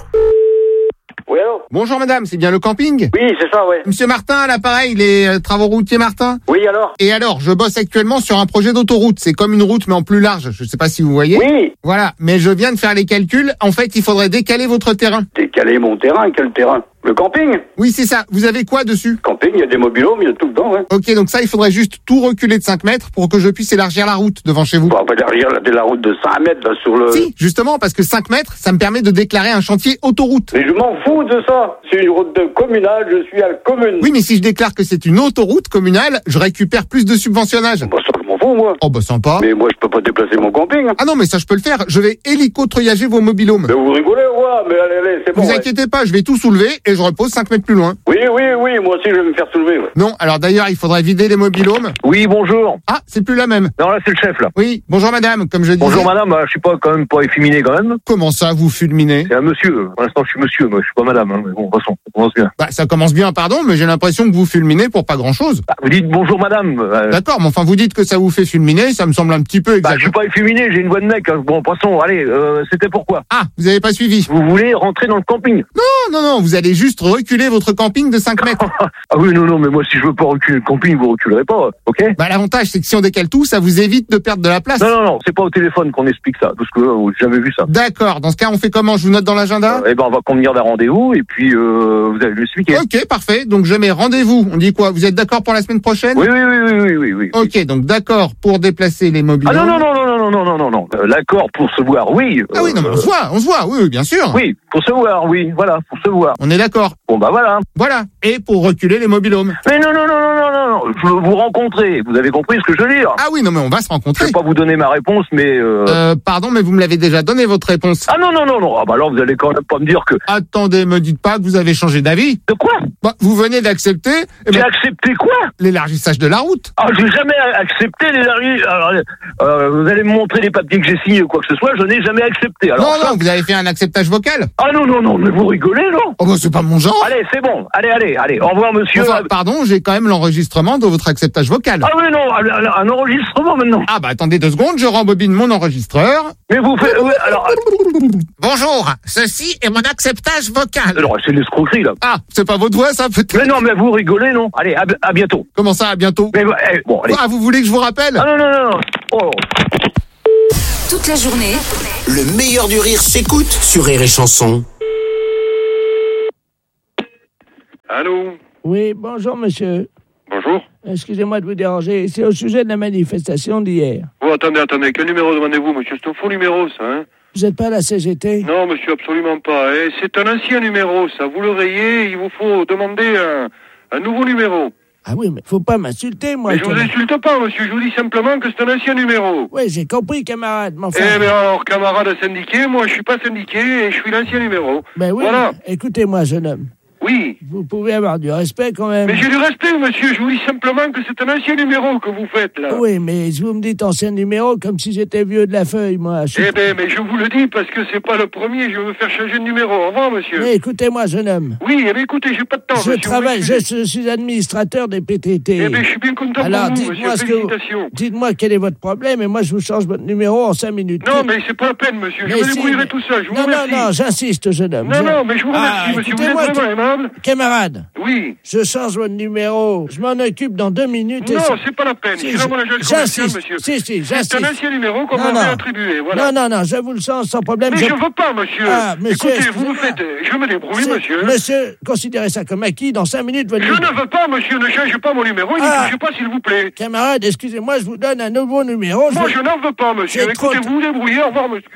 Oui, allô? Bonjour madame, c'est bien le camping? Oui, c'est ça, ouais. Monsieur Martin, à l'appareil, les travaux routiers Martin? Oui, alors? Et alors, je bosse actuellement sur un projet d'autoroute. C'est comme une route, mais en plus large. Je sais pas si vous voyez. Oui. Voilà, mais je viens de faire les calculs. En fait, il faudrait décaler votre terrain. Décaler mon terrain? Quel terrain? Le camping? Oui, c'est ça. Vous avez quoi dessus? Camping, il y a des mobilhomes, il y a tout dedans, ouais. Ok, donc ça, il faudrait juste tout reculer de 5 mètres pour que je puisse élargir la route devant chez vous. On va pas élargir la route de 5 mètres, là, sur le... Si, justement, parce que 5 mètres, ça me permet de déclarer un chantier autoroute. Mais je m'en fous de ça. C'est une route communale, je suis à la commune. Oui, mais si je déclare que c'est une autoroute communale, je récupère plus de subventionnage. Ça, je m'en fous, moi. Oh, sympa. Mais moi, je peux pas déplacer mon camping. Ah non, mais ça, je peux le faire. Je vais hélico-triager vos mobilhomes. Mais vous rigolez, ouais, mais allez, c'est bon. Vous inquiétez pas, je vais tout soulever et je repose 5 mètres plus loin. Oui, moi aussi, je vais me faire soulever, ouais. Non, alors d'ailleurs, il faudrait vider les mobilhomes. Oui, bonjour. Ah, c'est plus la même. Non, là, c'est le chef, là. Oui, bonjour madame, comme je disais. Bonjour madame, je suis pas quand même pas efféminé, quand même. Comment ça, vous fulminez? C'est un monsieur. Pour l'instant, je suis monsieur, moi, je suis pas madame, mais bon, de toute façon, ça commence bien. Ça commence bien, pardon, mais j'ai l'impression que vous fulminez pour pas grand-chose. Vous dites bonjour madame. D'accord, mais enfin, vous dites que ça vous fait fulminer, ça me semble un petit peu exact. Je suis pas efféminé, j'ai une voix de mec. Bon, passons, allez, c'était pourquoi? Ah, vous avez pas suivi. Vous voulez rentrer dans le camping? Non, vous allez juste reculer votre camping de 5 mètres. Ah oui, non, mais moi, si je veux pas reculer le camping, vous reculerez pas, ok? L'avantage, c'est que si on décale tout, ça vous évite de perdre de la place. Non, c'est pas au téléphone qu'on explique ça, parce que j'ai jamais vu ça. D'accord, dans ce cas, on fait comment? Je vous note dans l'agenda? On va convenir d'un rendez-vous, et puis vous allez l'expliquer. Ok, parfait, donc je mets rendez-vous. On dit quoi? Vous êtes d'accord pour la semaine prochaine? Oui. Ok, donc d'accord pour déplacer les mobilhomes. Ah non. L'accord pour se voir, oui. Ah oui, non, mais on se voit, oui, bien sûr. Oui, pour se voir, oui, voilà, pour se voir. On est d'accord. Bon, voilà. Voilà, et pour reculer les mobilhomes. Mais non, je veux vous rencontrer, vous avez compris ce que je veux dire? Ah oui, non, mais on va se rencontrer. Je vais pas vous donner ma réponse, mais... Pardon, mais vous me l'avez déjà donné, votre réponse. Ah non, alors vous allez quand même pas me dire que... Attendez, me dites pas que vous avez changé d'avis. De quoi? Vous venez d'accepter... J'ai accepté quoi? L'élargissage de la route. Ah, j'ai jamais accepté l'élargissage... vous allez me montrer les papiers que j'ai signés ou quoi que ce soit, je n'ai jamais accepté. Alors, non, vous avez fait un acceptage vocal. Ah non, mais vous rigolez, non? Oh c'est pas mon genre. Allez, c'est bon, allez, au revoir monsieur. Enfin, pardon, j'ai quand même l'enregistrement l'enregistrement de votre acceptage vocal. Ah oui, non, un enregistrement maintenant. Ah bah attendez 2 secondes, je rembobine mon enregistreur. Mais vous faites... Oui, alors... Bonjour, ceci est mon acceptage vocal. Alors, c'est de l'escroquerie, là. Ah, c'est pas votre voix, ça, peut-être? Mais non, mais vous rigolez, non? Allez, à bientôt. Comment ça, à bientôt? Mais bon, allez. Ah, vous voulez que je vous rappelle? Ah non. Oh. Toute la journée, Le meilleur du rire s'écoute sur Rire et Chanson. Allô? Oui, bonjour, monsieur. Bonjour. Excusez-moi de vous déranger. C'est au sujet de la manifestation d'hier. Oh, attendez. Quel numéro demandez-vous, monsieur? C'est un faux numéro, ça, hein? Vous n'êtes pas à la CGT? Non, monsieur, absolument pas. C'est un ancien numéro, ça. Vous le rayez, il vous faut demander un nouveau numéro. Ah oui, mais faut pas m'insulter, moi. Mais je vous insulte pas, monsieur. Je vous dis simplement que c'est un ancien numéro. Oui, j'ai compris, camarade. Mais enfin... Eh bien alors, camarade syndiqué, moi je suis pas syndiqué et je suis l'ancien numéro. Ben oui, voilà. Écoutez-moi, jeune homme. Oui. Vous pouvez avoir du respect quand même. Mais j'ai du respect, monsieur. Je vous dis simplement que c'est un ancien numéro que vous faites, là. Oui, mais vous me dites ancien numéro comme si j'étais vieux de la feuille, moi. Eh ben, mais je vous le dis parce que c'est pas le premier. Je veux me faire changer de numéro. Au revoir, monsieur. Mais écoutez-moi, jeune homme. Oui, eh bien, écoutez, j'ai pas de temps, je monsieur. Travaille, je suis administrateur des PTT. Eh bien, je suis bien content alors, pour vous, monsieur. Félicitations. Dites-moi quel est votre problème et moi je vous change votre numéro en 5 minutes. Non, mais c'est pas la peine, monsieur. Je me débrouillerai tout seul. Je vous remercie. Non, j'insiste, jeune homme. Non, mais je vous remercie, monsieur. Vous êtes vraiment aimable. Camarade. Oui. Je change votre numéro. Je m'en occupe dans 2 minutes. Non, c'est pas la peine. C'est vraiment la jeune commerciale, monsieur. Si, c'est un ancien numéro qu'on m'avait attribué, voilà. Non, je vous le change sans problème. Mais je veux pas, monsieur. Monsieur, écoutez, vous me faites... Je me débrouille, monsieur. Monsieur, considérez ça comme acquis. Dans 5 minutes, votre Je ne veux pas, monsieur. Ne changez pas mon numéro. Ne touchez pas, s'il vous plaît. Camarade, excusez-moi, je vous donne un nouveau numéro. Moi, je n'en veux pas, monsieur. Écoutez, vous vous débrouillez. Au revoir, monsieur.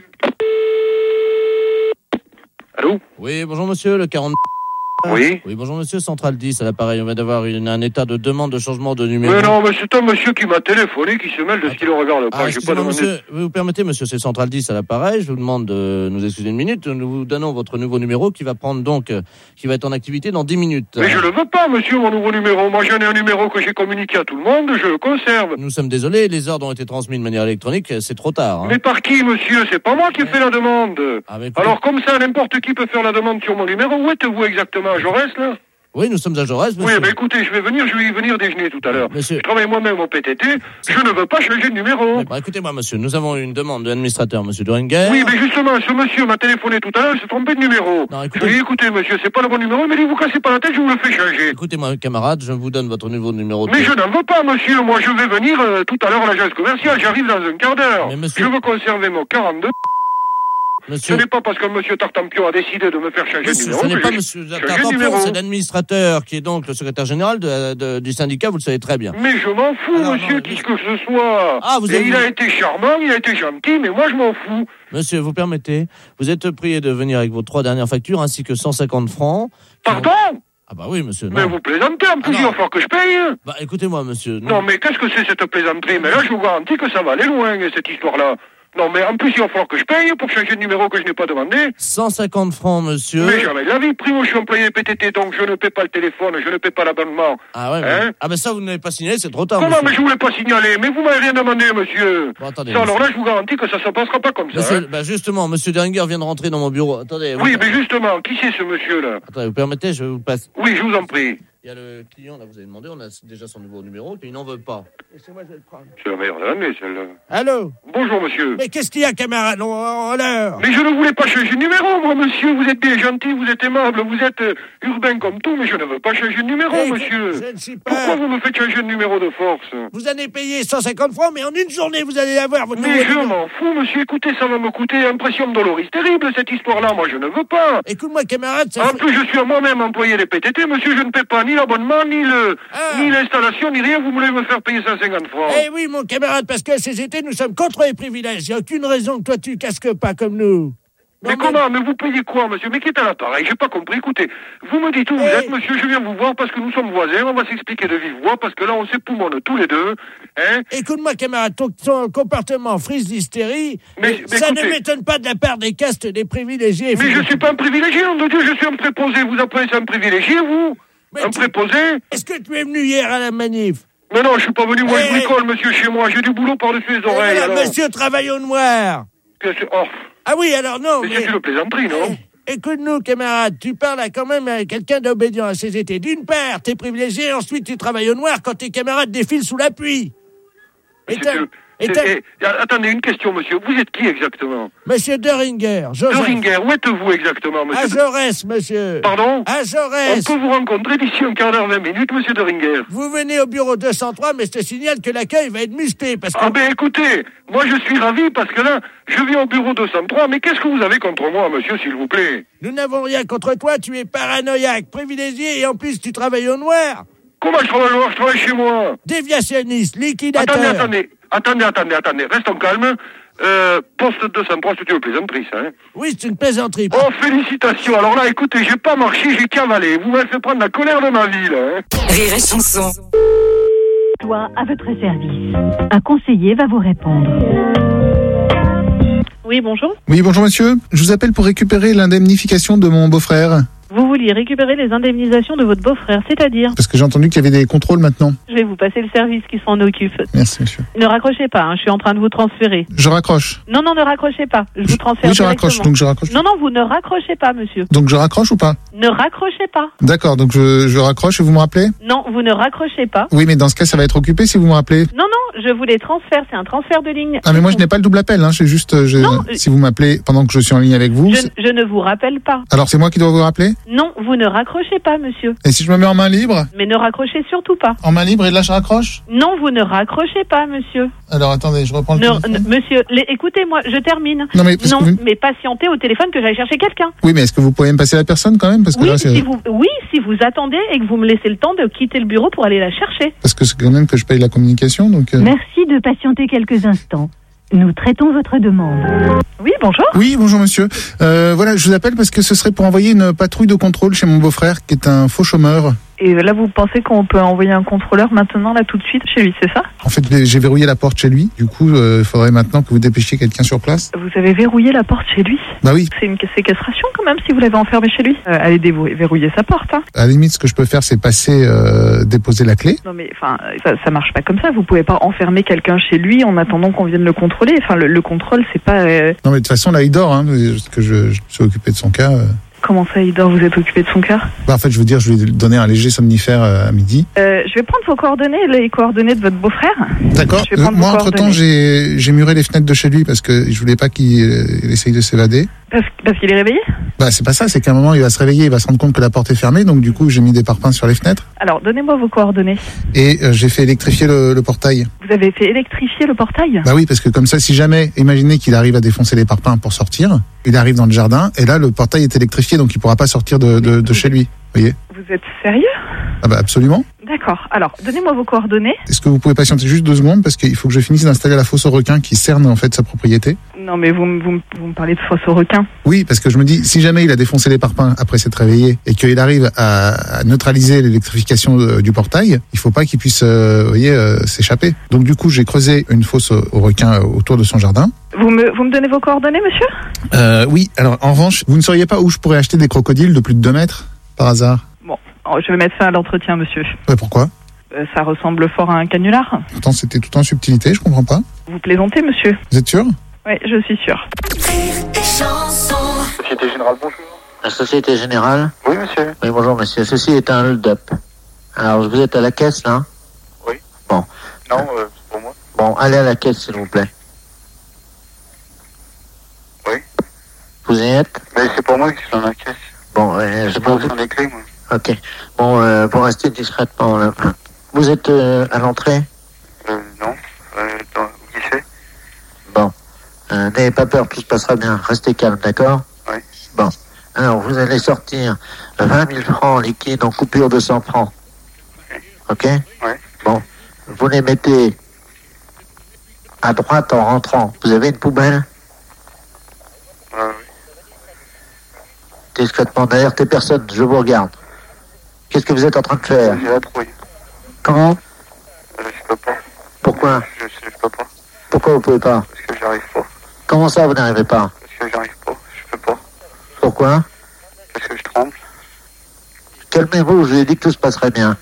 Allô? Oui, bonjour, monsieur, le 40... Oui. Oui, bonjour monsieur, Central 10, à l'appareil. On vient d'avoir un état de demande de changement de numéro. Mais non, mais c'est un monsieur qui m'a téléphoné, qui se mêle de ce qu'il ne regarde pas. J'ai pas demandé... monsieur, vous permettez, monsieur, c'est Central 10 à l'appareil. Je vous demande de nous excuser 1 minute. Nous vous donnons votre nouveau numéro qui va prendre donc, qui va être en activité dans 10 minutes. Mais je ne veux pas, monsieur, mon nouveau numéro. Moi, j'en ai un numéro que j'ai communiqué à tout le monde, je le conserve. Nous sommes désolés, les ordres ont été transmis de manière électronique, c'est trop tard. Hein. Mais par qui, monsieur? C'est pas moi qui ai fait la demande. Alors, comme ça, n'importe qui peut faire la demande sur mon numéro. Où êtes-vous exactement, à Jaurès, là? Oui, nous sommes à Jaurès, monsieur. Oui, mais écoutez, je vais y venir déjeuner tout à l'heure. Monsieur. Je travaille moi-même au PTT, je ne veux pas changer de numéro. Écoutez-moi, monsieur, nous avons une demande de l'administrateur, monsieur Duringer. Oui, mais justement, ce monsieur m'a téléphoné tout à l'heure, il s'est trompé de numéro. Non, je lui ai dit, écoutez, monsieur, c'est pas le bon numéro, mais vous cassez pas la tête, je vous le fais changer. Écoutez-moi, camarade, je vous donne votre nouveau numéro. Mais je n'en veux pas, monsieur, moi je vais venir tout à l'heure à l'agence commerciale, j'arrive dans un quart d'heure. Je veux conserver mon 42. Monsieur... Ce n'est pas parce que monsieur Tartampion a décidé de me faire changer de numéro. Ce n'est pas monsieur Tartampion, c'est l'administrateur qui est donc le secrétaire général du syndicat, vous le savez très bien. Mais je m'en fous, monsieur, qui que ce soit. Il a été charmant, il a été gentil, mais moi je m'en fous. Monsieur, vous permettez, vous êtes prié de venir avec vos 3 dernières factures ainsi que 150 francs. Pardon? Ah bah oui, monsieur. Non. Mais vous plaisantez, en plus il va falloir que je paye. Bah écoutez-moi, monsieur. Non, mais qu'est-ce que c'est cette plaisanterie? Mais là, je vous garantis que ça va aller loin, cette histoire-là. Non, mais en plus, il va falloir que je paye pour changer de numéro que je n'ai pas demandé. 150 francs, monsieur. Mais jamais de la vie. Primo, je suis employé PTT, donc je ne paie pas le téléphone, je ne paie pas l'abonnement. Ah ouais, ah ben ça, vous n'avez pas signalé, c'est trop tard, Comment, monsieur. mais je voulais pas signaler? Mais vous m'avez rien demandé, monsieur. Bon, attendez. Ça, alors là, je vous garantis que ça se passera pas comme ça. Monsieur, bah justement, monsieur Deringer vient de rentrer dans mon bureau. Attendez. Oui, mais justement, qui c'est ce monsieur-là? Attendez, vous permettez, je vous passe. Oui, je vous en prie. Il y a le client, là, vous avez demandé, on a déjà son nouveau numéro, qu'il n'en veut pas. Laissez-moi, je vais le prendre. C'est la meilleure de l'année, celle-là. Allô? Bonjour, monsieur. Mais qu'est-ce qu'il y a, camarade? À l'heure. Mais je ne voulais pas changer de numéro, moi, monsieur. Vous êtes bien gentil, vous êtes aimable, vous êtes urbain comme tout, mais je ne veux pas changer de numéro, monsieur. Je ne suis pas... Pourquoi vous me faites changer de numéro de force? Vous allez payer 150 francs, mais en une journée, vous allez avoir votre numéro. Mais je m'en fous, monsieur. Écoutez, ça va me coûter impression de doloris terrible, cette histoire-là. Moi, je ne veux pas. Écoute-moi, camarade, En plus, je suis moi-même employé des PTT, monsieur. Je ne paie pas ni l'abonnement, ni l'installation, ni rien. Vous voulez me faire payer 150 francs. Eh oui, mon camarade, parce que CGT, nous sommes contre les privilèges. Il n'y a aucune raison que toi, tu casques pas comme nous. Mais comment? Mais vous payez quoi, monsieur? Mais qui est à l'appareil? J'ai pas compris. Écoutez, vous me dites où vous êtes, monsieur. Je viens vous voir parce que nous sommes voisins. On va s'expliquer de vive voix parce que là, on s'époumonne tous les deux. Hein? Écoute-moi, camarade, ton comportement frise d'hystérie. Ça ne m'étonne pas de la part des castes des privilégiés. Mais je suis pas un privilégié, nom de Dieu. Je suis un préposé. Vous appelez ça un privilégié, vous? Un préposé? Est-ce que tu es venu hier à la manif? Mais non, je suis pas venu. Moi, je bricole, monsieur, chez moi. J'ai du boulot par-dessus les oreilles. Monsieur travaille au noir. Oh. Ah oui, alors non. Mais c'est une plaisanterie, non? Écoute-nous, camarade, tu parles à quand même à quelqu'un d'obédient à ses étés. D'une part, t'es privilégié, ensuite tu travailles au noir quand tes camarades défilent sous la pluie. Attendez, une question, monsieur. Vous êtes qui exactement? Monsieur Deringer, Joseph. Deringer, où êtes-vous exactement, monsieur? À Jaurès, monsieur. Pardon? À Jaurès. On peut vous rencontrer d'ici un quart d'heure, 20 minutes, monsieur Deringer. Vous venez au bureau 203, mais je te signale que l'accueil va être musclé parce que... Ah ben écoutez, moi je suis ravi parce que là, je viens au bureau 203, mais qu'est-ce que vous avez contre moi, monsieur, s'il vous plaît? Nous n'avons rien contre toi, tu es paranoïaque, privilégié et en plus tu travailles au noir. Comment je travaille au noir? Je travaille chez moi. Déviationniste, liquidateur. Attendez, restons calmes. Poste 203, c'est une plaisanterie, ça, hein? Oui, c'est une plaisanterie. Oh, félicitations. Alors là, écoutez, j'ai pas marché, j'ai cavalé. Vous m'avez fait prendre la colère de ma vie, là, hein? Rire et chanson. Toi, à votre service. Un conseiller va vous répondre. Oui, bonjour. Oui, bonjour monsieur. Je vous appelle pour récupérer l'indemnification de mon beau-frère. Vous vouliez récupérer les indemnisations de votre beau-frère, c'est-à-dire? Parce que j'ai entendu qu'il y avait des contrôles maintenant. Je vais vous passer le service qui s'en occupe. Merci monsieur. Ne raccrochez pas, hein, je suis en train de vous transférer. Je raccroche. Non, ne raccrochez pas. Je vous transfère Oui, je raccroche, donc je raccroche. Non, vous ne raccrochez pas, monsieur. Donc je raccroche ou pas? Ne raccrochez pas. D'accord, donc je raccroche et vous me rappelez? Non, vous ne raccrochez pas. Oui, mais dans ce cas, ça va être occupé si vous me rappelez. Non, je vous les transfère, c'est un transfert de ligne. Ah, mais moi je n'ai pas le double appel, hein, c'est juste, si vous m'appelez pendant que je suis en ligne avec vous... Je ne vous rappelle pas. Alors c'est moi qui dois vous rappeler? Non, vous ne raccrochez pas, monsieur. Et si je me mets en main libre? Mais ne raccrochez surtout pas. En main libre et là je raccroche? Non, vous ne raccrochez pas, monsieur. Alors attendez, je reprends le téléphone. Monsieur, écoutez-moi, je termine. Non, mais mais patientez au téléphone que j'aille chercher quelqu'un. Oui, mais est-ce que vous pourriez me passer la personne quand même? Parce que oui, là, si vous attendez et que vous me laissez le temps de quitter le bureau pour aller la chercher. Parce que c'est quand même que je paye la communication, donc... Merci de patienter quelques instants. Nous traitons votre demande. Oui, bonjour. Oui, bonjour monsieur. Voilà, je vous appelle parce que ce serait pour envoyer une patrouille de contrôle chez mon beau-frère qui est un faux chômeur. Et là, vous pensez qu'on peut envoyer un contrôleur maintenant, là, tout de suite, chez lui, c'est ça? En fait, j'ai verrouillé la porte chez lui. Du coup, il faudrait maintenant que vous dépêchiez quelqu'un sur place. Vous avez verrouillé la porte chez lui? Bah oui. C'est une séquestration quand même si vous l'avez enfermé chez lui. Allez verrouiller sa porte, hein. À la limite, ce que je peux faire, c'est passer, déposer la clé. Non mais, enfin, ça marche pas comme ça. Vous pouvez pas enfermer quelqu'un chez lui en attendant qu'on vienne le contrôler. Enfin, le contrôle, c'est pas... Non mais de toute façon, là, il dort, hein, parce que je me suis occupé de son cas. Comment ça, il dort? Vous êtes occupé de son cas? Bah, en fait, je veux dire, je lui ai donné un léger somnifère à midi. Je vais prendre vos coordonnées, les coordonnées de votre beau-frère. D'accord. Moi, entre-temps, j'ai muré les fenêtres de chez lui parce que je voulais pas qu'il essaye de s'évader. Parce qu'il est réveillé? Bah, c'est pas ça, c'est qu'à un moment, il va se réveiller, il va se rendre compte que la porte est fermée, donc du coup, j'ai mis des parpaings sur les fenêtres. Alors, donnez-moi vos coordonnées. Et j'ai fait électrifier le portail. Vous avez fait électrifier le portail? Bah oui, parce que comme ça, si jamais, imaginez qu'il arrive à défoncer les parpaings pour sortir, il arrive dans le jardin, et là, le portail est électrifié, donc il pourra pas sortir de chez lui. Vous voyez? Vous êtes sérieux? Ah bah absolument. D'accord. Alors, donnez-moi vos coordonnées. Est-ce que vous pouvez patienter juste 2 secondes parce qu'il faut que je finisse d'installer la fosse au requin qui cerne en fait sa propriété? Non, mais vous me parlez de fosse au requin. Oui, parce que je me dis, si jamais il a défoncé les parpaings après s'être réveillé et qu'il arrive à neutraliser l'électrification du portail, il faut pas qu'il puisse, s'échapper. Donc du coup, j'ai creusé une fosse au requin autour de son jardin. Vous me donnez vos coordonnées, monsieur? Oui. Alors en revanche, vous ne sauriez pas où je pourrais acheter des crocodiles de plus de 2 mètres par hasard? Bon, je vais mettre ça à l'entretien, monsieur. Ouais, pourquoi? Ça ressemble fort à un canular. Pourtant, c'était tout en subtilité, je comprends pas. Vous plaisantez, monsieur? Vous êtes sûr? Oui, je suis sûr. Société Générale, bonjour. La Société Générale? Oui, monsieur. Oui, bonjour, monsieur. Ceci est un hold-up. Alors, vous êtes à la caisse, là? Oui. Bon. Non, c'est pour moi. Bon, allez à la caisse, s'il vous plaît. Oui. Vous y êtes? Mais c'est pour moi qui suis dans la caisse. Bon, je pas besoin des clés, moi. Ok. Bon, pour rester discrètement, là. Vous êtes à l'entrée? Non. Qui c'est? Bon. N'ayez pas peur, tout se passera bien. Restez calme, d'accord? Oui. Bon. Alors, vous allez sortir 20 000 francs liquides en coupure de 100 francs. Ok? Oui. Bon. Vous les mettez à droite en rentrant. Vous avez une poubelle? Oui. Discrètement. Derrière tes personnes, je vous regarde. Qu'est-ce que vous êtes en train de faire? J'ai la trouille. Comment? Je peux pas. Pourquoi? Je peux pas. Pourquoi vous pouvez pas? Parce que j'arrive pas. Comment ça, vous n'arrivez pas? Parce que j'arrive pas. Je peux pas. Pourquoi? Parce que je tremble. Calmez-vous, je vous ai dit que tout se passerait bien.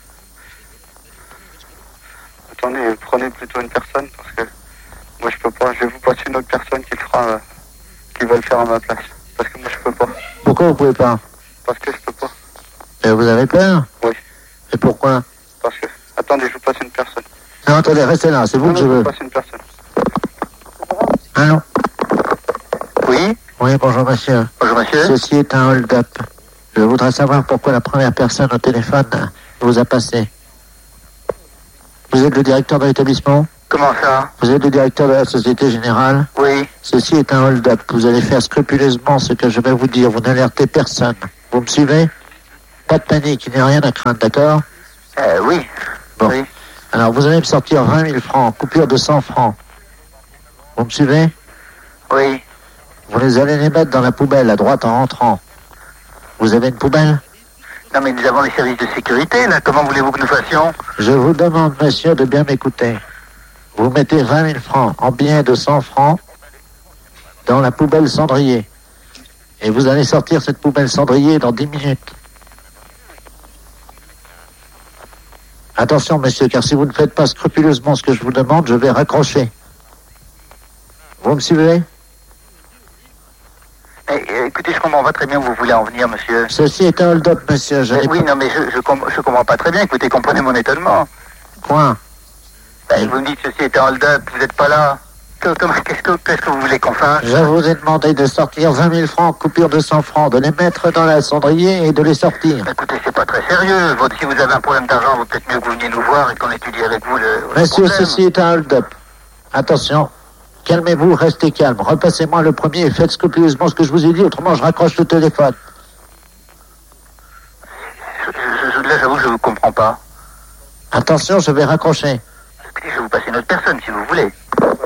Attendez, prenez plutôt une personne parce que moi je peux pas. Je vais vous passer une autre personne qui va le faire à ma place. Parce que moi je peux pas. Pourquoi vous pouvez pas? Parce que je peux pas. Et vous avez peur? Oui. Et pourquoi? Parce que... Attendez, je vous passe une personne. Non, attendez, restez là, c'est vous que je veux. Je vous passe une personne. Allô? Oui? Oui, bonjour monsieur. Bonjour monsieur. Ceci est un hold-up. Je voudrais savoir pourquoi la première personne au téléphone vous a passé. Vous êtes le directeur de l'établissement? Comment ça? Vous êtes le directeur de la Société Générale? Oui. Ceci est un hold-up. Vous allez faire scrupuleusement ce que je vais vous dire. Vous n'alertez personne. Vous me suivez? Pas de panique, il n'y a rien à craindre, d'accord? Oui. Bon. Oui. Alors, vous allez me sortir 20 000 francs, coupure de 100 francs. Vous me suivez? Oui. Vous allez les mettre dans la poubelle, à droite, en rentrant. Vous avez une poubelle? Non, mais nous avons les services de sécurité, là. Comment voulez-vous que nous fassions? Je vous demande, monsieur, de bien m'écouter. Vous mettez 20 000 francs en billets de 100 francs dans la poubelle cendrier. Et vous allez sortir cette poubelle cendrier dans 10 minutes. Attention, monsieur, car si vous ne faites pas scrupuleusement ce que je vous demande, je vais raccrocher. Vous me suivez? Écoutez, je comprends pas très bien où vous voulez en venir, monsieur. Ceci est un hold-up, monsieur. Oui, non, mais je comprends pas très bien. Écoutez, comprenez mon étonnement. Quoi? Vous me dites ceci est un hold-up, vous n'êtes pas là. Qu'est-ce que vous voulez qu'on fasse? Je vous ai demandé de sortir 20 000 francs, coupure de 100 francs, de les mettre dans la cendrier et de les sortir. Écoutez, c'est pas très sérieux. Si vous avez un problème d'argent, il vaut peut-être mieux que vous veniez nous voir et qu'on étudie avec vous le Monsieur, problème. ceci est un hold-up. Attention, calmez-vous, restez calme. Repassez-moi le premier et faites scrupuleusement ce que je vous ai dit, autrement je raccroche le téléphone. Là, j'avoue, je ne vous comprends pas. Attention, je vais raccrocher. Écoutez, je vais vous passer une autre personne, si vous voulez.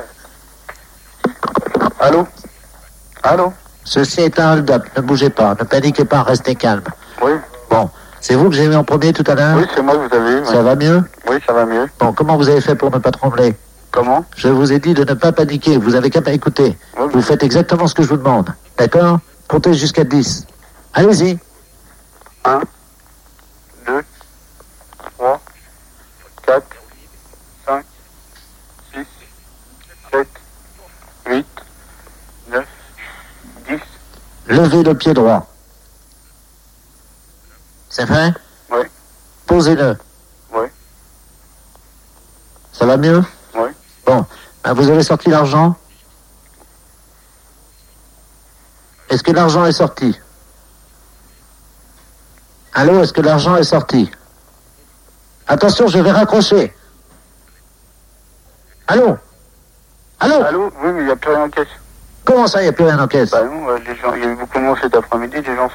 Allô? Allô? Ceci est un hold-up, ne bougez pas, ne paniquez pas, restez calme. Oui. Bon, c'est vous que j'ai eu en premier tout à l'heure? Oui, c'est moi que vous avez eu. Ça va mieux? Oui, ça va mieux. Bon, comment vous avez fait pour ne pas trembler? Comment? Je vous ai dit de ne pas paniquer, vous avez qu'à m'écouter. Oui. Vous faites exactement ce que je vous demande, d'accord? Comptez jusqu'à 10. Allez-y. 1, 2, 3, 4, 5, 6, 7, 8, 9, 10. Levez le pied droit. C'est fait? Oui. Posez-le. Oui. Ça va mieux? Oui. Bon, vous avez sorti l'argent? Est-ce que l'argent est sorti? Allô, est-ce que l'argent est sorti? Attention, je vais raccrocher. Allô? Allô? Allô? Oui, mais il n'y a plus rien en caisse. Comment ça, il n'y a plus rien en caisse? Bah non, les gens, il y a eu beaucoup de monde cet après-midi,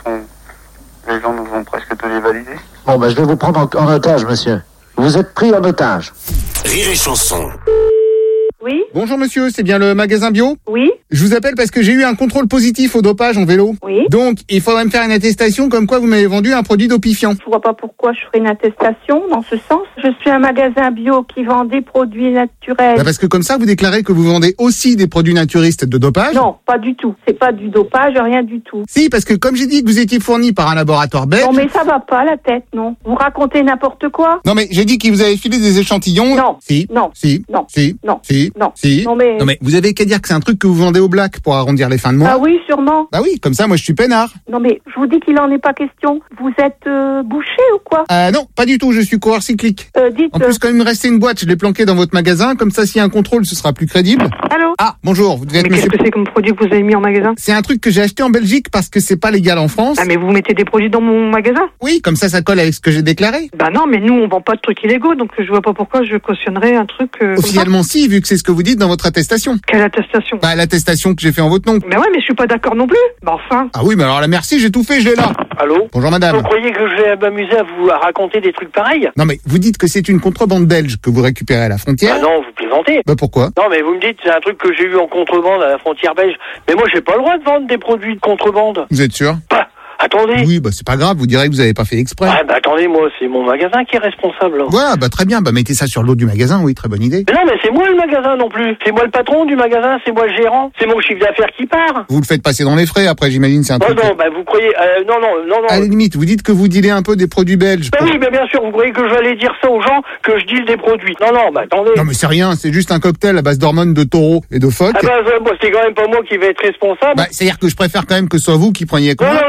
les gens nous ont presque tous les validés. Bon, je vais vous prendre en otage, monsieur. Vous êtes pris en otage. Rire et chanson. Oui? Bonjour monsieur, c'est bien le magasin bio? Oui? Je vous appelle parce que j'ai eu un contrôle positif au dopage en vélo. Oui? Donc, il faudrait me faire une attestation comme quoi vous m'avez vendu un produit dopifiant. Je vois pas pourquoi je ferais une attestation dans ce sens. Je suis un magasin bio qui vend des produits naturels. Parce que comme ça, vous déclarez que vous vendez aussi des produits naturistes de dopage. Non, pas du tout. C'est pas du dopage, rien du tout. Si, parce que comme j'ai dit que vous étiez fourni par un laboratoire belge... Non, mais ça va pas la tête, non. Vous racontez n'importe quoi. Non, mais j'ai dit qu'il vous avait filé des échantillons. Non. Si. Non. Si. Non. Si. Non. Si. Non. Si. Non, mais vous avez qu'à dire que c'est un truc que vous vendez au black pour arrondir les fins de mois. Ah oui, sûrement. Bah oui, comme ça, moi, je suis peinard. Non, mais je vous dis qu'il en est pas question. Vous êtes bouché ou quoi? Non, pas du tout, je suis coureur cyclique. Dites... En plus, quand il me restait une boîte, je l'ai planquée dans votre magasin, comme ça, s'il y a un contrôle, ce sera plus crédible. Allô? Ah, bonjour, vous devez être mais qu'est-ce que c'est comme produit que vous avez mis en magasin? C'est un truc que j'ai acheté en Belgique parce que c'est pas légal en France. Ah, mais vous mettez des produits dans mon magasin? Oui, comme ça colle avec ce que j'ai déclaré. Bah non, mais nous, on vend pas de trucs illégaux, donc je vois pas pourquoi je cautionnerais un truc... Officiellement, si, vu que c'est ce que vous dites dans votre attestation. Quelle attestation? Bah, l'attestation que j'ai fait en votre nom. Mais ouais, mais je suis pas d'accord non plus. Bah enfin. Ah oui, mais alors là, merci, j'ai tout fait, je l'ai là. Allô? Bonjour madame. Vous croyez que je vais m'amuser à vous raconter des trucs pareils? Non mais vous dites que c'est une contrebande belge que vous récupérez à la frontière. Ah non, vous plaisantez. Bah pourquoi? Non mais vous me dites c'est un truc que j'ai eu en contrebande à la frontière belge. Mais moi j'ai pas le droit de vendre des produits de contrebande. Vous êtes sûr? Bah, attendez. Oui, bah c'est pas grave, vous direz que vous avez pas fait exprès. Ah bah attendez, moi c'est mon magasin qui est responsable. Ouais, bah très bien, bah mettez ça sur l'eau du magasin, oui, très bonne idée. Mais non mais c'est moi le magasin non plus. C'est moi le patron du magasin, c'est moi le gérant. C'est mon chiffre d'affaires qui part. Vous le faites passer dans les frais, après j'imagine c'est un truc... Non, bah vous croyez... non. À la limite, vous dites que vous dealez un peu des produits belges. Bah oui, mais bien sûr, vous croyez que je vais aller dire ça aux gens, que je deal des produits. Non, bah attendez. Non mais c'est rien, c'est juste un cocktail à base d'hormones de taureau et de phoque. Ah bah c'est quand même pas moi qui vais être responsable. Bah c'est-à-dire que je préfère quand même que ce soit vous qui preniez quoi. Non, je suis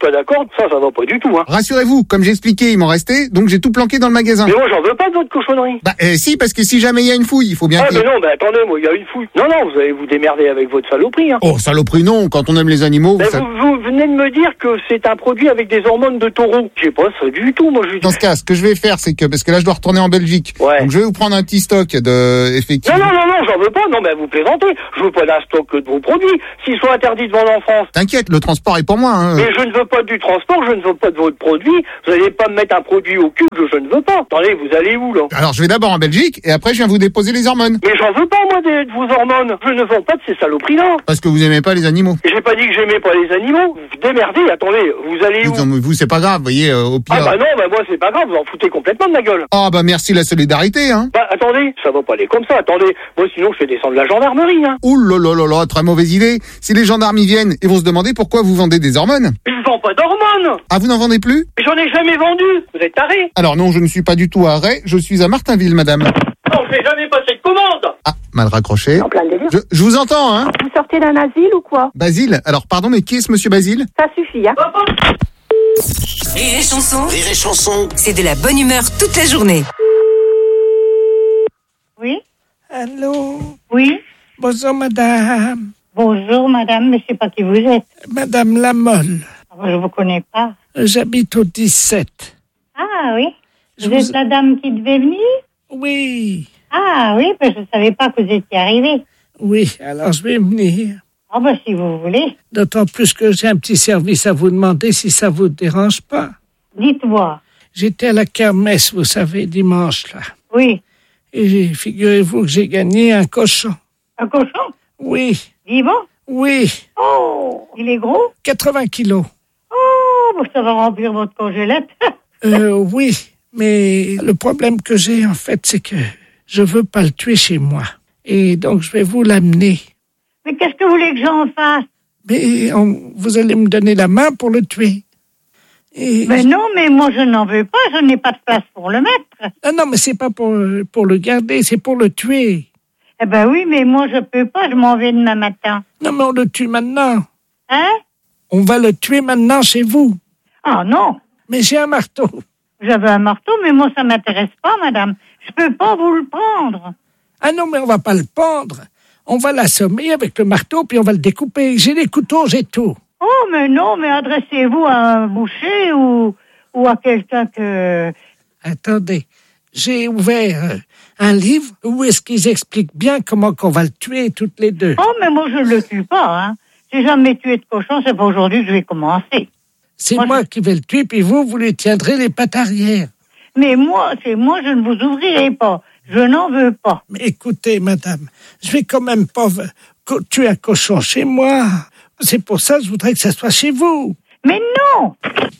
pas d'accord, ça va pas du tout, hein. Rassurez-vous, comme j'ai expliqué, il m'en restait, donc j'ai tout planqué dans le magasin. Mais moi, j'en veux pas de votre cochonnerie. Bah, si, parce que si jamais il y a une fouille, il faut bien mais non, attendez, moi, il y a une fouille. Non, vous allez vous démerder avec votre saloperie, hein. Oh, saloperie, non, quand on aime les animaux... Vous venez de me dire que c'est un produit avec des hormones de taureau. J'ai pas ça du tout, moi, Dans ce cas, ce que je vais faire, c'est que, parce que là, je dois retourner en Belgique. Ouais. Donc, je vais vous prendre un petit stock de, effectivement. Non, j'en veux pas. Non, mais vous plaisantez. Je veux pas d'un stock que de vos produits. S'ils sont interdits de vendre en France. T'inquiète, le transport est pour moi, hein. Mais je ne veux pas du transport, je ne veux pas de votre produit. Vous allez pas me mettre un produit au cul que je ne veux pas. Attendez, vous allez où, là? Alors, je vais d'abord en Belgique, et après, je viens vous déposer les hormones. Mais j'en veux pas, moi, de vos hormones. Je ne vends pas de ces saloperies-là. Parce que vous aimez pas les animaux. J'ai pas dit que j'aimais pas les animaux. Vous vous démerdez, attendez, vous allez où? Vous, c'est pas grave, vous voyez, au pire. Ah bah non, moi, c'est pas grave, vous en foutez complètement de ma gueule. Ah bah merci la solidarité, hein. Bah attendez, ça va pas aller comme ça, attendez. Moi, sinon, je fais descendre la gendarmerie, hein. Ouh là, très mauvaise idée. Si les gendarmes y viennent, ils vont se demander pourquoi vous vendez des hormones. Je vends pas d'hormones. Ah, vous n'en vendez plus? Mais j'en ai jamais vendu. Vous êtes tarés. Alors non, je ne suis pas du tout à Ray, je suis à Martinville, madame. Non, je vais jamais passer de commande. Ah, mal raccroché. En plein délire. Je vous entends, hein. Vous sortez d'un asile ou quoi? Basile? Alors pardon, mais qui est ce monsieur Basile? Ça suffit, hein. Rire et chanson, Rire et chanson. c'est de la bonne humeur toute la journée. Oui? Allô? Oui? Bonjour, madame. Bonjour, madame, mais je sais pas qui vous êtes. Madame Lamolle. Je vous connais pas. J'habite au 17. Ah oui? Vous êtes la dame qui devait venir? Oui. Ah oui, ben je savais pas que vous étiez arrivée. Oui, alors je vais venir. Ah ben si vous voulez. D'autant plus que j'ai un petit service à vous demander si ça vous dérange pas. Dites-moi. J'étais à la kermesse, vous savez, dimanche, là. Oui. Et figurez-vous que j'ai gagné un cochon. Un cochon? Oui. Vivant? Oui. Oh, il est gros? 80 kilos. Oh, ben ça va remplir votre congélette. Oui, mais le problème que j'ai, en fait, c'est que je veux pas le tuer chez moi. Et donc, je vais vous l'amener. Mais qu'est-ce que vous voulez que j'en fasse? Mais vous allez me donner la main pour le tuer. Mais non, mais moi, je n'en veux pas. Je n'ai pas de place pour le mettre. Ah non, mais c'est pas pour le garder, c'est pour le tuer. Eh ben oui, mais moi, je peux pas. Je m'en vais demain matin. Non, mais on le tue maintenant. Hein? On va le tuer maintenant chez vous. Ah non. Mais j'ai un marteau. J'avais un marteau, mais moi, ça m'intéresse pas, madame. Je peux pas vous le prendre. Ah non, mais on va pas le pendre. On va l'assommer avec le marteau, puis on va le découper. J'ai les couteaux, j'ai tout. Oh, mais non, mais adressez-vous à un boucher ou à quelqu'un que... Attendez, j'ai ouvert un livre où est-ce qu'ils expliquent bien comment qu'on va le tuer toutes les deux. Oh, mais moi, je le tue pas, hein. J'ai jamais tué de cochon, c'est pas aujourd'hui que je vais commencer. C'est moi qui vais le tuer, puis vous lui tiendrez les pattes arrière. Mais moi, je ne vous ouvrirai pas. Je n'en veux pas. Mais écoutez, madame, je vais quand même pas tuer un cochon chez moi. C'est pour ça que je voudrais que ça soit chez vous. Mais non!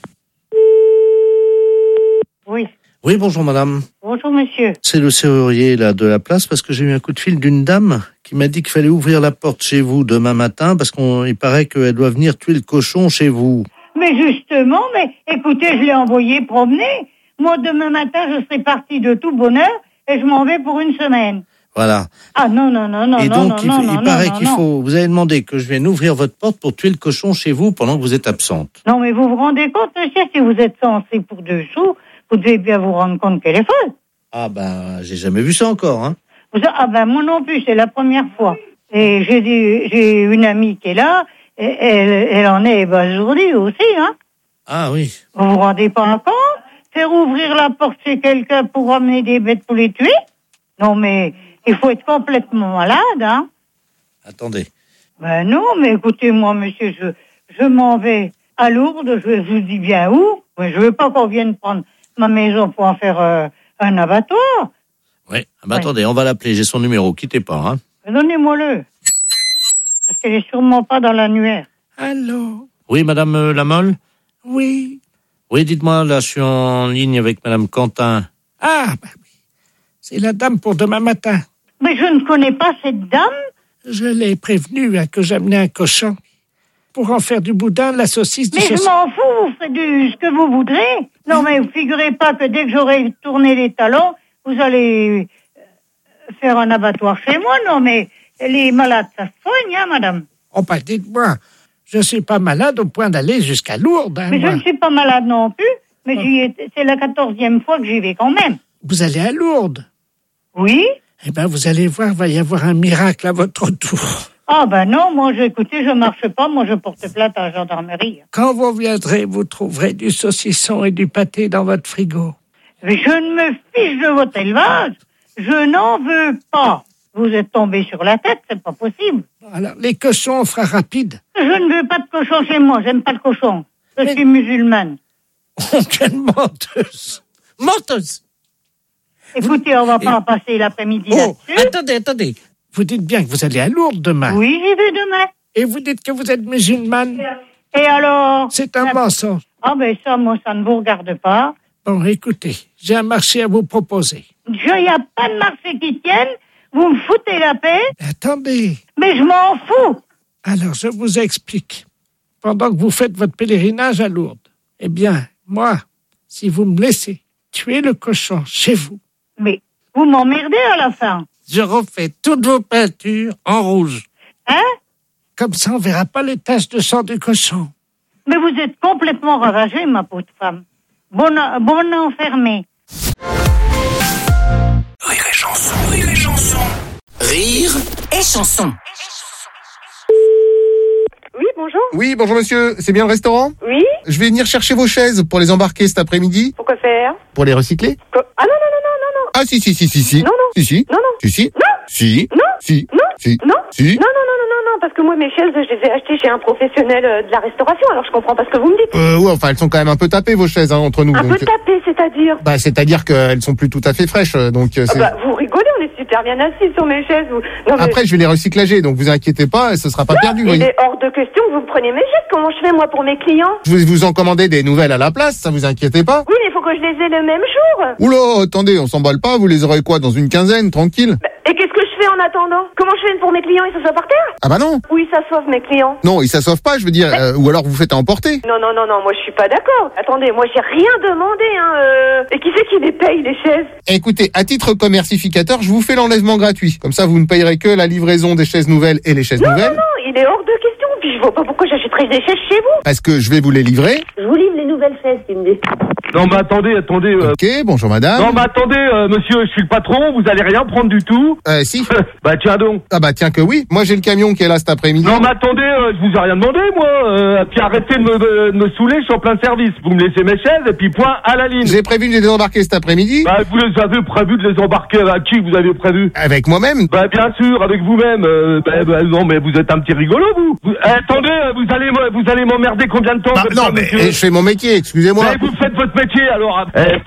Oui. Oui, bonjour madame. Bonjour monsieur. C'est le serrurier là de la place parce que j'ai eu un coup de fil d'une dame qui m'a dit qu'il fallait ouvrir la porte chez vous demain matin parce qu'il paraît qu'elle doit venir tuer le cochon chez vous. Mais justement, mais écoutez, je l'ai envoyé promener. Moi, demain matin, je serai partie de tout bonheur et je m'en vais pour une semaine. Voilà. Ah non. Et donc, il paraît qu'il faut... Vous avez demandé que je vienne ouvrir votre porte pour tuer le cochon chez vous pendant que vous êtes absente. Non, mais vous vous rendez compte, monsieur, si vous êtes censé pour 2 sous, vous devez bien vous rendre compte qu'elle est folle. Ah ben, j'ai jamais vu ça encore, hein. Ah ben, moi non plus, c'est la première fois. Et j'ai une amie qui est là, et elle en est ébasourdie aussi, hein. Ah oui. Vous vous rendez pas compte? Faire ouvrir la porte chez quelqu'un pour ramener des bêtes pour les tuer? Non, mais il faut être complètement malade, hein. Attendez. Ben non, mais écoutez-moi, monsieur, je m'en vais à Lourdes, je vous dis bien où. Mais je veux pas qu'on vienne prendre ma maison pour en faire un abattoir. Oui, attendez, on va l'appeler, j'ai son numéro, quittez pas, hein. Donnez-moi-le. Parce qu'elle est sûrement pas dans l'annuaire. Allô? Oui, madame Lamolle? Oui. Oui, dites-moi, là, je suis en ligne avec madame Quentin. Ah, ben oui. C'est la dame pour demain matin. Mais je ne connais pas cette dame. Je l'ai prévenue que j'amenais un cochon. Pour en faire du boudin, de la saucisse, Mais je m'en fous, vous faites ce que vous voudrez. Non, mais vous figurez pas que dès que j'aurai tourné les talons, vous allez faire un abattoir chez moi. Non, mais les malades, ça se soigne, hein, madame. Oh, bah, dites-moi. Je ne suis pas malade au point d'aller jusqu'à Lourdes. Mais je ne suis pas malade non plus, mais c'est la 14e fois que j'y vais quand même. Vous allez à Lourdes? Oui. Eh bien, vous allez voir, il va y avoir un miracle à votre retour. Ah ben non, moi, écoutez, je marche pas, moi je porte plainte à la gendarmerie. Quand vous viendrez, vous trouverez du saucisson et du pâté dans votre frigo. Mais je ne me fiche de votre élevage. Je n'en veux pas. Vous êtes tombé sur la tête, c'est pas possible. Alors, les cochons, on fera rapide. Je ne veux pas de cochon chez moi, j'aime pas le cochon. Je suis musulmane. Oh, quelle menteuse! Menteuse! Écoutez, on va pas passer l'après-midi là-dessus. Attendez. Vous dites bien que vous allez à Lourdes demain. Oui, j'y vais demain. Et vous dites que vous êtes musulmane. Et alors? C'est un mensonge. Ah ben ça, moi, ça ne vous regarde pas. Bon, écoutez, j'ai un marché à vous proposer. Il n'y a pas de marché qui tienne. Vous me foutez la paix. Attendez. Mais je m'en fous. Alors, je vous explique. Pendant que vous faites votre pèlerinage à Lourdes, eh bien, moi, si vous me laissez tuer le cochon chez vous. Mais vous m'emmerdez à la fin. Je refais toutes vos peintures en rouge. Hein? Comme ça, on verra pas les taches de sang du cochon. Mais vous êtes complètement ravagée, ma pauvre femme. Bonne enfermée. Rire et chanson, rire et chanson. Rire et chanson. Oui, bonjour. Oui, bonjour monsieur, c'est bien le restaurant? Oui. Je vais venir chercher vos chaises pour les embarquer cet après-midi. Pourquoi faire? Pour les recycler? Ah non. Ah si. Non. Si. Non. Si. Non. Si. Non. Si. Non. Si. Non. Si. Non, parce que moi, mes chaises, je les ai achetées chez un professionnel de la restauration, alors je comprends pas ce que vous me dites. Ouais, enfin, elles sont quand même un peu tapées, vos chaises, entre nous. Un peu tapées, c'est-à-dire? Bah, c'est-à-dire qu'elles sont plus tout à fait fraîches, donc c'est... vous rigolez, on est super bien assis sur mes chaises. Non, mais... Après, je vais les recyclager, donc vous inquiétez pas, ce sera pas perdu, il voyez. est hors de question que vous preniez mes chaises. Comment je fais, moi, pour mes clients? Je vais vous en commander des nouvelles à la place, ça vous inquiétez pas. Oui, mais il faut que je les ai le même jour. Oula, attendez, on s'emballe pas, vous les aurez quoi, dans une quinzaine, tranquille? Et qu'est-ce que je fais en attendant? Comment je fais pour mes clients? Ils s'assoient par terre? Ah bah non. Où ils s'assoient, mes clients? Non, ils s'assoivent pas, je veux dire, ou alors vous faites à emporter. Non, moi je suis pas d'accord. Attendez, moi j'ai rien demandé, Et qui c'est qui les paye, les chaises? Écoutez, à titre commercificateur, je vous fais l'enlèvement gratuit. Comme ça, vous ne payerez que la livraison des chaises nouvelles et les chaises nouvelles. Non, il est hors de question. Puis je vois pas pourquoi j'achèterais des chaises chez vous. Parce que je vais vous les livrer. Je vous livre les nouvelles chaises, tu me dis. Non, mais attendez. Ok, bonjour madame. Non, mais attendez, monsieur, je suis le patron, vous allez rien prendre du tout. Si. Bah, tiens donc. Ah bah tiens que oui. Moi, j'ai le camion qui est là cet après-midi. Non, mais attendez, je vous ai rien demandé, moi. Puis arrêtez de me saouler, je suis en plein service. Vous me laissez mes chaises, et puis point à la ligne. J'ai prévu de les embarquer cet après-midi. Bah, vous les avez prévu de les embarquer avec qui vous avez prévu? Avec moi-même. Bah, bien sûr, avec vous-même. Non, mais vous êtes un petit rigolo, vous. Attendez, vous allez m'emmerder combien de temps? Bah, non, mais je fais mon métier, excusez-moi. Mais vous faites votre métier, alors.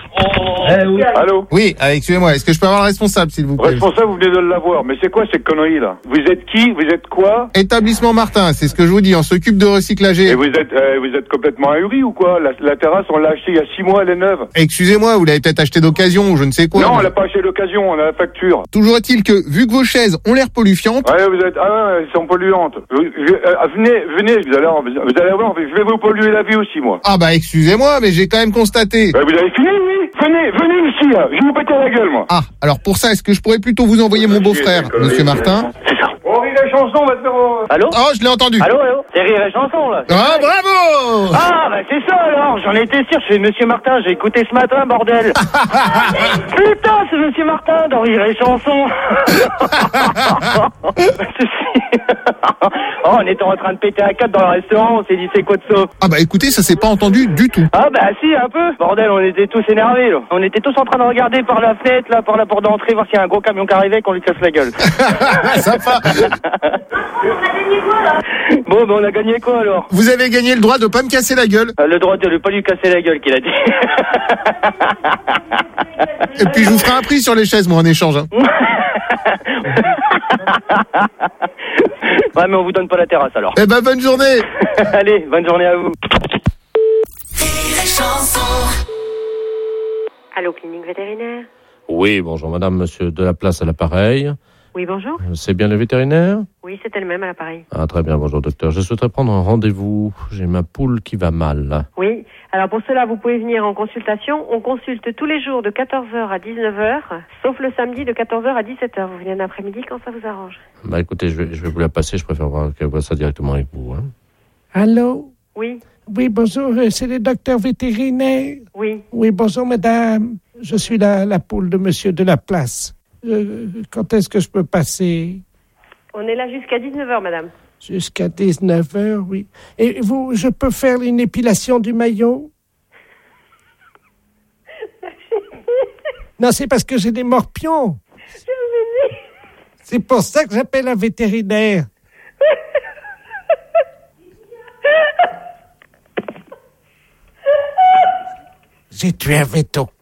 Oui. Allô? Oui, excusez-moi, est-ce que je peux avoir le responsable, s'il vous plaît? Responsable, vous venez de l'avoir. Mais c'est quoi ces conneries, là? Vous êtes qui? Vous êtes quoi? Établissement Martin, c'est ce que je vous dis, on s'occupe de recyclager. Et vous êtes complètement ahuri ou quoi? La terrasse, on l'a achetée il y a 6 mois, elle est neuve. Excusez-moi, vous l'avez peut-être acheté d'occasion ou je ne sais quoi. Non, on l'a pas acheté d'occasion, on a la facture. Toujours est-il que, vu que vos chaises ont l'air polluantes... Ouais, elles sont polluantes. Venez, vous allez voir, je vais vous polluer la vie aussi, moi. Ah bah, excusez-moi, mais j'ai quand même constaté... Vous avez fini, oui? Venez ici, là. Je vais vous péter la gueule, moi. Ah, alors pour ça, est-ce que je pourrais plutôt vous envoyer mon beau-frère, monsieur Martin? C'est ça. On rit la chanson, on va te faire... Allô? Oh, je l'ai entendu. Allô? C'est Rire et Chanson, là. Ah, bravo! Ah, bah c'est ça, alors. J'en étais sûr. Je suis Monsieur Martin. J'ai écouté ce matin, bordel. Putain, c'est Monsieur Martin dans Rire et Chanson. Oh, on était en train de péter à 4 dans le restaurant. On s'est dit, c'est quoi de ça? Ah bah écoutez, ça s'est pas entendu du tout. Ah bah si, un peu. Bordel, on était tous énervés, là. On était tous en train de regarder par la fenêtre, là, par la porte d'entrée, voir s'il y a un gros camion qui arrivait et qu'on lui casse la gueule. Sympa. Bon, ben on a gagné quoi alors? Vous avez gagné le droit de pas me casser la gueule. Le droit de ne pas lui casser la gueule, qu'il a dit. Et puis je vous ferai un prix sur les chaises, moi, en échange. Hein. Ouais, mais on vous donne pas la terrasse alors. Eh ben, bonne journée. Allez, bonne journée à vous. Allô, clinique vétérinaire? Oui, bonjour madame, monsieur de la place à l'appareil. Oui, bonjour. C'est bien le vétérinaire? Oui, c'est elle-même à l'appareil. Ah, très bien, bonjour docteur. Je souhaiterais prendre un rendez-vous. J'ai ma poule qui va mal. Oui, alors pour cela, vous pouvez venir en consultation. On consulte tous les jours de 14h à 19h, sauf le samedi de 14h à 17h. Vous venez un après-midi quand ça vous arrange. Bah écoutez, je vais vous la passer. Je préfère qu'elle voit ça directement avec vous. Hein. Allô? Oui. Oui, bonjour, c'est le docteur vétérinaire. Oui. Oui, bonjour, madame. Je suis la poule de monsieur de la place. Quand est-ce que je peux passer? On est là jusqu'à 19h, madame. Jusqu'à 19h, oui. Et vous, je peux faire une épilation du maillot? Non, c'est parce que j'ai des morpions. C'est pour ça que j'appelle un vétérinaire. J'ai tué un véto.